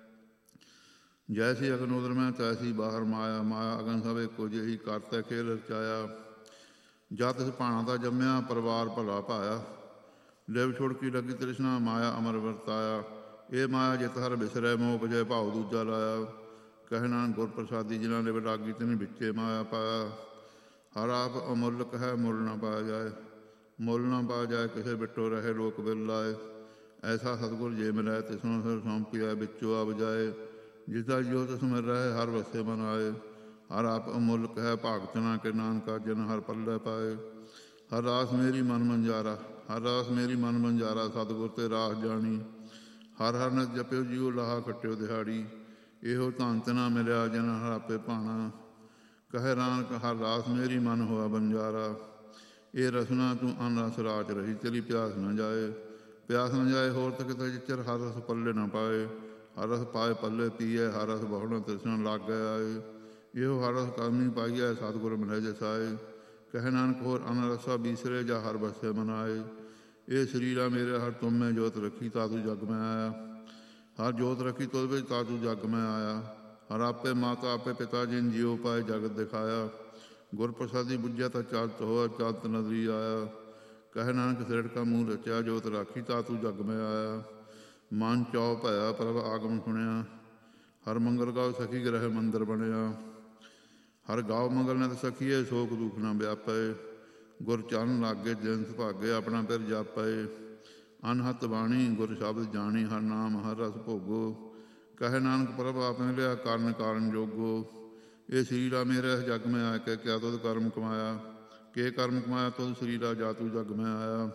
ਜੈਸੀ ਅਗਨ ਉਦਰ ਮੈਂ ਤੈਸੀ ਬਾਹਰ ਮਾਇਆ। ਮਾਇਆ ਅਗਨ ਸਭ ਇੱਕੋ ਜਿਹੀ ਕਰਤੈ ਖੇਲ ਰਚਾਇਆ। ਜਦ ਤਿਸ ਭਾਣਾ ਦਾ ਜੰਮਿਆ ਪਰਿਵਾਰ ਭਲਾ ਪਾਇਆ। ਲਿਵ ਛੁੜਕੀ ਲੱਗੀ ਤ੍ਰਿਸ਼ਨਾ ਮਾਇਆ ਅਮਰ ਵਰਤਾਇਆ। ਇਹ ਮਾਇਆ ਜਿਤ ਹਰ ਬਿਸਰੈ ਮੋਹ ਬਜੈ ਭਾਉ ਦੂਜਾ ਲਾਇਆ। ਕਹਿ ਨਾਨਕ ਗੁਰ ਪ੍ਰਸਾਦੀ ਜਿਨ੍ਹਾਂ ਲਿਵ ਲਾਗੀ ਤਿਨ ਵਿੱਚੇ ਮਾਇਆ ਪਾਇਆ। ਹਰ ਆਪ ਅਮੁੱਲਕ ਹੈ ਮੁੱਲ ਨਾ ਪਾਇਆ ਜਾਏ। ਮੁੱਲ ਨਾ ਪਾਇਆ ਜਾਏ ਕਿਸੇ ਬਿਟੋ ਰਹੇ ਲੋਕ ਬਿਲ ਲਾਏ। ਐਸਾ ਸਤਿਗੁਰ ਜੇ ਮਿਲੈ ਤਿਸਨੂੰ ਫਿਰ ਸੌਂਪੀਐ ਵਿੱਚੋਂ ਆਬ ਜਾਏ। ਜਿਸਦਾ ਜਿਉ ਤਿਸ ਮਿਲ ਰਹੇ ਹਰ ਵਸੇ ਮਨ ਆਏ। ਹਰ ਆਪ ਅਮੁੱਲਕ ਹੈ ਭਾਗਤ ਨਾ ਕਿ ਨਾਨਕਾ ਜਿਨ ਹਰ ਪੱਲੇ ਪਾਏ। ਹਰ ਰਾਸ ਮੇਰੀ ਮਨ ਮੰਜਾਰਾ ਹਰ ਰਾਸ ਮੇਰੀ ਮਨ ਮੰਜਾਰਾ। ਸਤਿਗੁਰ ਤੇ ਰਾਸ ਜਾਣੀ। ਹਰ ਹਰ ਨਿਤ ਜਪਿਓ ਜੀਉ ਲਾਹਾ ਖੱਟਿਓ ਦਿਹਾੜੀ। ਇਹੋ ਧਨ ਤਿਨਾ ਮਿਲਿਆ ਜਿਨ ਹਰ ਆਪੇ ਭਾਣਾ। ਕਹੇ ਨਾਨਕ ਹਰ ਰਾਸ ਮੇਰੀ ਮਨ ਹੋਆ ਬੰਜਾਰਾ। ਇਹ ਰਸਨਾ ਤੂੰ ਅਨ ਰਸ ਰਾਚ ਰਹੀ ਤੇਰੀ ਪਿਆਸ ਨਾ ਜਾਏ। ਪਿਆਸ ਨਾ ਜਾਏ ਹੋਰ ਤਾਂ ਕਿਤੇ ਜਿਚਰ ਹਰ ਰਸ ਪੱਲੇ ਨਾ ਪਾਏ। ਹਰ ਰਸ ਪਾਏ ਪੱਲੇ ਪੀਏ ਹਰ ਰਸ ਬਹੁਣਾ ਤ੍ਰਿਸ਼ਨਾ ਲਾਗੇ ਆਏ। ਇਹੋ ਹਰ ਰਸ ਕਰਮੀ ਪਾਈਐ ਸਤਿਗੁਰ ਮਿਲੇ ਜਸਾਏ। ਕਹੇ ਨਾਨਕ ਹੋਰ ਅਨ ਰਸਾ ਬੀਸਰੇ ਜਾ ਹਰ ਬਸੇ ਮਨਾਏ। ਇਹ ਸਰੀਰਾ ਮੇਰੇ ਹਰ ਤੁਮ ਮੈਂ ਜੋਤ ਰੱਖੀ ਤਾਤੂ ਜਗ ਮੈਂ ਆਇਆ। ਹਰ ਜੋਤ ਰੱਖੀ ਤੁਧ ਵਿੱਚ ਤਾਤੂ ਜਗ ਮੈਂ ਆਇਆ। ਹਰ ਆਪੇ ਮਾਤਾ ਆਪੇ ਪਿਤਾ ਜਿਨ ਜੀਉ ਪਾਏ ਜਗਤ ਦਿਖਾਇਆ। ਗੁਰ ਪ੍ਰਸਾਦੀ ਬੁੱਝਿਆ ਤਾਂ ਚਲਤ ਹੋਆ ਚਲਤ ਨਦਰੀ ਆਇਆ। ਕਹਿ ਨਾਨਕ ਸਿਰੜ ਕਾ ਮੂੰਹ ਰਚਿਆ ਜੋਤ ਰਾਖੀ ਤਾਤੂ ਜਗ ਮੈਂ ਆਇਆ। ਮਨ ਚੌ ਭਇਆ ਪ੍ਰਭ ਆਗਮ ਸੁਣਿਆ। ਹਰ ਮੰਗਲ ਗਾਉ ਸਖੀ ਗ੍ਰਹਿ ਮੰਦਰ ਬਣਿਆ। ਹਰ ਗਾਉ ਮੰਗਲ ਨਿਤ ਸਖੀਏ ਸੋਕ ਦੁਖ ਨਾ ਵਿਆਪੈ। ਗੁਰ ਚਰਨ ਲਾਗੇ ਦਿਨ ਸੁਭਾਗੇ ਆਪਣਾ ਫਿਰ ਜਾਪੈ। ਅਨਹਤ ਬਾਣੀ ਗੁਰ ਸ਼ਬਦ ਜਾਣੀ ਹਰ ਨਾਮ ਹਰ ਰਸ ਭੋਗੋ। ਕਹੇ ਨਾਨਕ ਪ੍ਰਭ ਆਪ ਮਿਲਿਆ ਕਾਰਨ ਕਾਰਨ ਜੋਗੋ। ਇਹ ਸਰੀਰਾ ਮੇਰੇ ਇਸ ਜਗ ਮੈਂ ਆ ਕੇ ਕਿਆ ਤੁਧ ਕਰਮ ਕਮਾਇਆ। ਕੇ ਕਰਮ ਕਮਾਇਆ ਤੁਧ ਸਰੀਰਾ ਜਾਤੂ ਜਗ ਮੈਂ ਆਇਆ।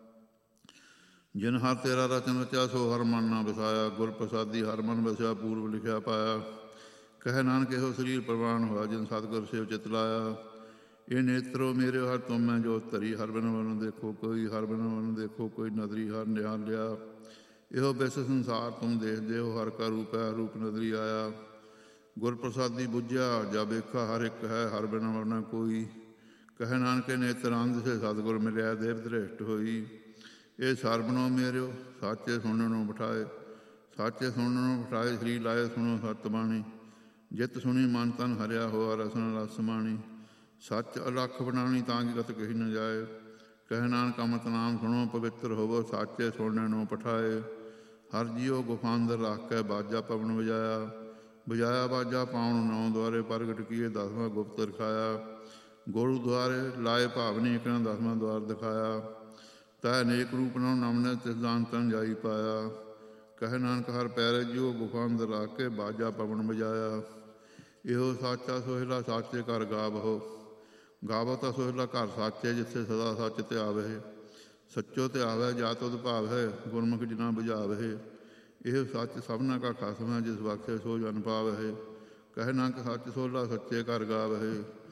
ਜਿਨ ਹਰ ਤੇਰਾ ਰਚਨ ਰਚਿਆ ਸੋ ਹਰ ਮਨ ਨਾ ਵਸਾਇਆ। ਗੁਰ ਪ੍ਰਸਾਦੀ ਹਰ ਮਨ ਵਸਿਆ ਪੂਰਬ ਲਿਖਿਆ ਪਾਇਆ। ਕਹੇ ਨਾਨਕ ਇਹੋ ਸਰੀਰ ਪ੍ਰਵਾਨ ਹੋਇਆ ਜਿਨ ਸਤਿਗੁਰ ਸੇਵ ਚਿਤ ਲਾਇਆ। ਇਹ ਨੇਤਰੋ ਮੇਰੇ ਹਰ ਤੁਮ ਮੈਂ ਜੋਤ ਧਰੀ। ਹਰ ਬਿਨ ਵਰਨ ਦੇਖੋ ਕੋਈ ਹਰ ਬਿਨ ਵਰਨ ਦੇਖੋ ਕੋਈ ਨਦਰੀ ਹਰ ਨਿਹਾਲ ਲਿਆ। ਇਹੋ ਬਿਸ ਸੰਸਾਰ ਤੁਮ ਦੇਖਦੇ ਹੋ ਹਰ ਕਾ ਰੂਪ ਹੈ ਰੂਪ ਨਦਰੀ ਆਇਆ। ਗੁਰ ਪ੍ਰਸਾਦੀ ਬੁੱਝਿਆ ਜਾ ਵੇਖਾ ਹਰ ਇੱਕ ਹੈ ਹਰ ਬਿਨ ਵਰਨਾ ਕੋਈ। ਕਹੇ ਨਾਨਕੇ ਨੇਤਰ ਅੰਧ ਸੇ ਸਤਿਗੁਰ ਮਿਲਿਆ ਦੇਵ ਦ੍ਰਿਸ਼ਟ ਹੋਈ। ਇਹ ਸਰਬਨੋ ਮੇਰਿਓ ਸਾਚੇ ਸੁਣਨ ਨੂੰ ਬਿਠਾਏ। ਸਾਚੇ ਸੁਣਨ ਨੂੰ ਬਿਠਾਏ ਸ੍ਰੀ ਲਾਏ ਸੁਣੋ ਸਤ ਬਾਣੀ। ਜਿਤ ਸੁਣੀ ਮਨ ਤਨ ਹਰਿਆ ਹੋਆ ਰਸਨ ਰਸ ਮਾਣੀ। ਸੱਚ ਅਲੱਖ ਬਣਾਣੀ ਤਾਂ ਕਿ ਕਤ ਕਹੀ ਨ ਜਾਏ। ਕਹਿ ਨਾਨਕ ਅੰਮ੍ਰਿਤ ਨਾਮ ਸੁਣੋ ਪਵਿੱਤਰ ਹੋਵੋ ਸਾਚੇ ਸੁਣਨ ਨੂੰ ਪਠਾਏ। ਹਰ ਜੀਓ ਗੁਫਾ ਅੰਦਰ ਰੱਖ ਕੇ ਬਾਜਾ ਪਵਨ ਵਜਾਇਆ। ਵਜਾਇਆ ਬਾਜਾ ਪਾਉਣ ਨੌ ਦੁਆਰੇ ਪ੍ਰਗਟ ਕੀਏ 10ਵਾਂ ਗੁਪਤ ਰਖਾਇਆ। ਗੁਰੂ ਦੁਆਰੇ ਲਾਏ ਭਾਵਨੀ ਇੱਕ ਨਾ 10ਵਾਂ ਦੁਆਰ ਦਿਖਾਇਆ। ਤੈ ਅਨੇਕ ਰੂਪ ਨੂੰ ਨਮਨੇ ਤਿਸ ਦਾਨ ਤਨ ਜਾਈ ਪਾਇਆ। ਕਹੇ ਨਾਨਕ ਹਰ ਪੈਰੇ ਜੀਓ ਗੁਫਾ ਅੰਦਰ ਰੱਖ ਕੇ ਬਾਜਾ ਪਵਨ ਵਜਾਇਆ। ਇਹੋ ਸਾਚਾ ਸੋਹਿਲਾ ਸਾਚੇ ਘਰ ਗਾਵਹੋ। ਗਾਵੋ ਤਾਂ ਸੋਹਿਲਾ ਘਰ ਸਾਚੇ ਜਿੱਥੇ ਸਦਾ ਸੱਚ ਧਿਆਵਹਿ। ਸੱਚੋ ਧਿਆਵੈ ਜਾ ਤੁਧ ਭਾਵੈ ਗੁਰਮੁਖ ਜਿਨਾ ਬੁਝਾਵਹਿ। ਇਹ ਸੱਚ ਸਭਨਾ ਕਾ ਖਸਮ ਹੈ ਜਿਸ ਬਖਸ਼ੇ ਸੋ ਜਨ ਪਾਵਹਿ। ਕਹਿ ਨਾਨਕ ਸੱਚ ਸੋਲਾ ਸੱਚੇ ਘਰ ਗਾਵਹਿ।